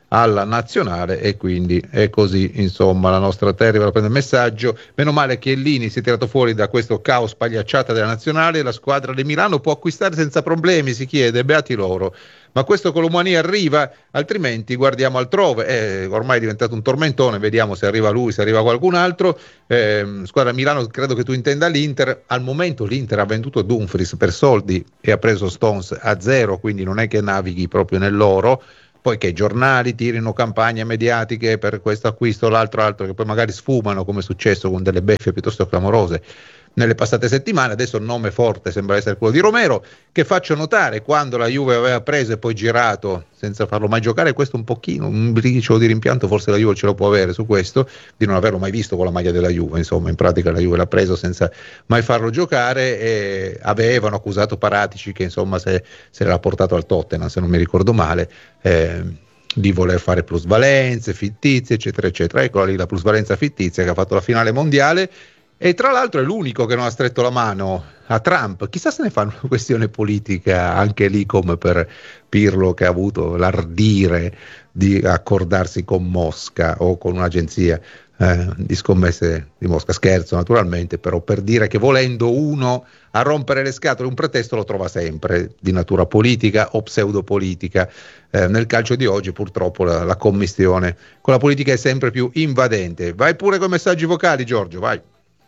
alla nazionale, e quindi è così, insomma. La nostra Terry va a prendere il messaggio. Meno male che Chiellini si è tirato fuori da questo caos pagliacciata della nazionale, la squadra di Milano può acquistare senza problemi, si chiede, beati loro. Ma questo Colomani arriva, altrimenti guardiamo altrove. Ormai è diventato un tormentone, vediamo se arriva lui, se arriva qualcun altro. Squadra Milano, credo che tu intenda l'Inter. Al momento l'Inter ha venduto Dumfries per soldi e ha preso Stones a 0, quindi non è che navighi proprio nell'oro. Poi che i giornali tirino campagne mediatiche per questo acquisto o l'altro, che poi magari sfumano, come è successo con delle beffe piuttosto clamorose nelle passate settimane. Adesso il nome forte sembra essere quello di Romero, che faccio notare, quando la Juve aveva preso e poi girato senza farlo mai giocare, questo un pochino, un briciolo di rimpianto forse la Juve ce lo può avere su questo, di non averlo mai visto con la maglia della Juve. Insomma, in pratica la Juve l'ha preso senza mai farlo giocare, e avevano accusato Paratici che insomma se l'era portato al Tottenham, se non mi ricordo male, di voler fare plusvalenze fittizie, eccetera eccetera. Eccola lì la plusvalenza fittizia che ha fatto la finale mondiale. E tra l'altro è l'unico che non ha stretto la mano a Trump. Chissà se ne fa una questione politica anche lì, come per Pirlo, che ha avuto l'ardire di accordarsi con Mosca o con un'agenzia di scommesse di Mosca. Scherzo naturalmente, però per dire che volendo uno a rompere le scatole un pretesto lo trova sempre, di natura politica o pseudopolitica. Nel calcio di oggi purtroppo la commistione con la politica è sempre più invadente. Vai pure con i messaggi vocali, Giorgio, vai.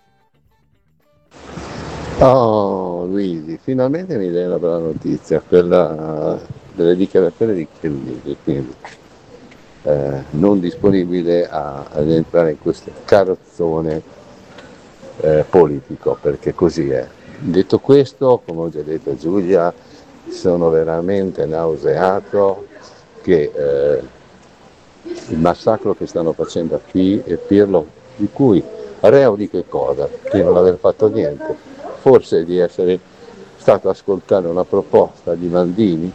Oh Luigi, finalmente mi dai una bella notizia, quella delle dichiarazioni di Chiellini, quindi non disponibile ad entrare in questo carrozzone politico, perché così è. Detto questo, come ho già detto a Giulia, sono veramente nauseato che il massacro che stanno facendo a Pirlo, di cui reo di che cosa? Di non aver fatto niente. Forse di essere stato a ascoltare una proposta di Maldini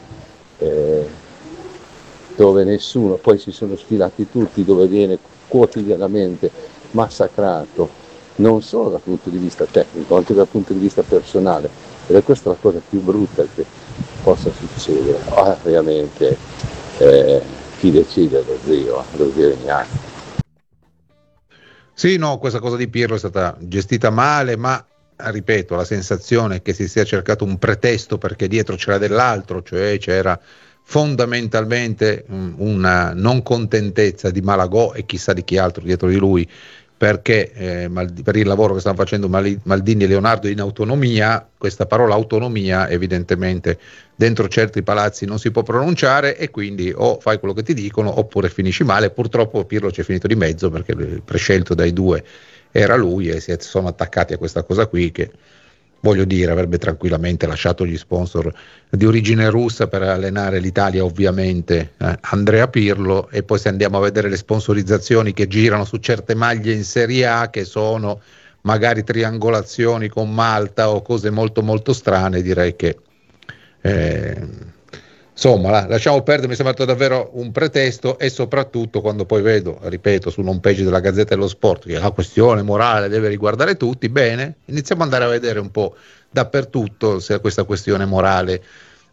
dove nessuno, poi si sono sfilati tutti, dove viene quotidianamente massacrato, non solo dal punto di vista tecnico, anche dal punto di vista personale, ed è questa la cosa più brutta che possa succedere. Ovviamente chi decide è lo zio Ignazio. Sì, no, questa cosa di Pirlo è stata gestita male, ma ripeto, la sensazione è che si sia cercato un pretesto perché dietro c'era dell'altro, cioè c'era fondamentalmente una non contentezza di Malagò e chissà di chi altro dietro di lui, perché per il lavoro che stanno facendo Maldini e Leonardo in autonomia. Questa parola autonomia evidentemente dentro certi palazzi non si può pronunciare, e quindi o fai quello che ti dicono oppure finisci male. Purtroppo Pirlo ci è finito di mezzo, perché il prescelto dai due era lui, e si sono attaccati a questa cosa qui, che voglio dire avrebbe tranquillamente lasciato gli sponsor di origine russa per allenare l'Italia, ovviamente Andrea Pirlo. E poi se andiamo a vedere le sponsorizzazioni che girano su certe maglie in Serie A, che sono magari triangolazioni con Malta o cose molto molto strane, direi che insomma lasciamo perdere. Mi è sembrato davvero un pretesto, e soprattutto quando poi vedo, ripeto, sul home page della Gazzetta dello Sport che la questione morale deve riguardare tutti, bene, iniziamo ad andare a vedere un po' dappertutto se questa questione morale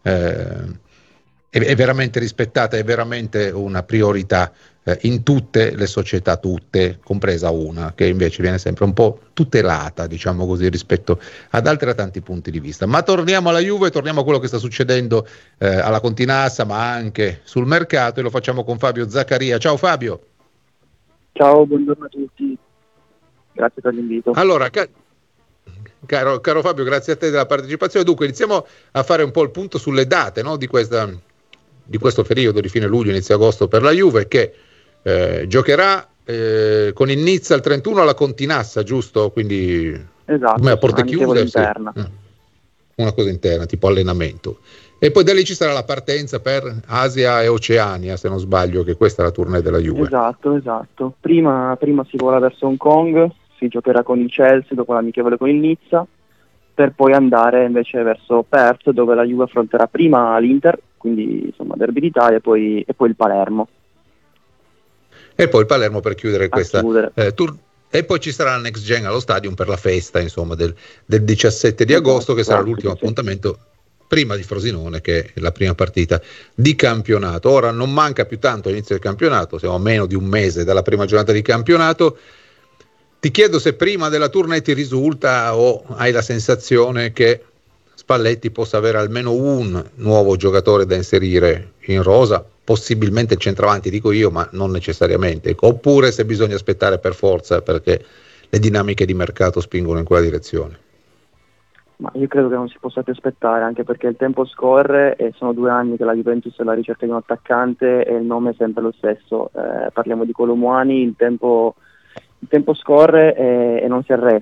è veramente rispettata, è veramente una priorità in tutte le società, tutte, compresa una che invece viene sempre un po' tutelata, diciamo così, rispetto ad altre, da tanti punti di vista. Ma torniamo alla Juve, torniamo a quello che sta succedendo alla Continassa, ma anche sul mercato, e lo facciamo con Fabio Zaccaria. Ciao Fabio. Ciao, buongiorno a tutti, grazie per l'invito. Allora, caro Fabio, grazie a te della partecipazione. Dunque iniziamo a fare un po' il punto sulle date, no, di questo periodo di fine luglio, inizio agosto per la Juve, che giocherà con il Nizza il 31 alla Continassa, giusto? Quindi esatto, come a porte chiuse, interna. Sì. Una cosa interna, tipo allenamento. E poi da lì ci sarà la partenza per Asia e Oceania, se non sbaglio, che questa è la tournée della Juve. Esatto. Prima si vola verso Hong Kong, si giocherà con il Chelsea dopo l'amichevole con il Nizza, per poi andare invece verso Perth, dove la Juve affronterà prima l'Inter, quindi insomma Derby d'Italia, e poi il Palermo. E poi il Palermo per chiudere questa tour. E poi ci sarà la Next Gen allo Stadium per la festa, insomma, del 17 di agosto, che sarà l'ultimo appuntamento prima di Frosinone, che è la prima partita di campionato. Ora non manca più tanto all'inizio del campionato, siamo a meno di un mese dalla prima giornata di campionato. Ti chiedo se prima della tournée ti risulta o hai la sensazione che Spalletti possa avere almeno un nuovo giocatore da inserire in rosa, possibilmente il centravanti dico io, ma non necessariamente, oppure se bisogna aspettare per forza perché le dinamiche di mercato spingono in quella direzione. Ma io credo che non si possa più aspettare, anche perché il tempo scorre e sono 2 anni che la Juventus è alla ricerca di un attaccante e il nome è sempre lo stesso. Parliamo di Colo Muani, il tempo scorre e non si arresta.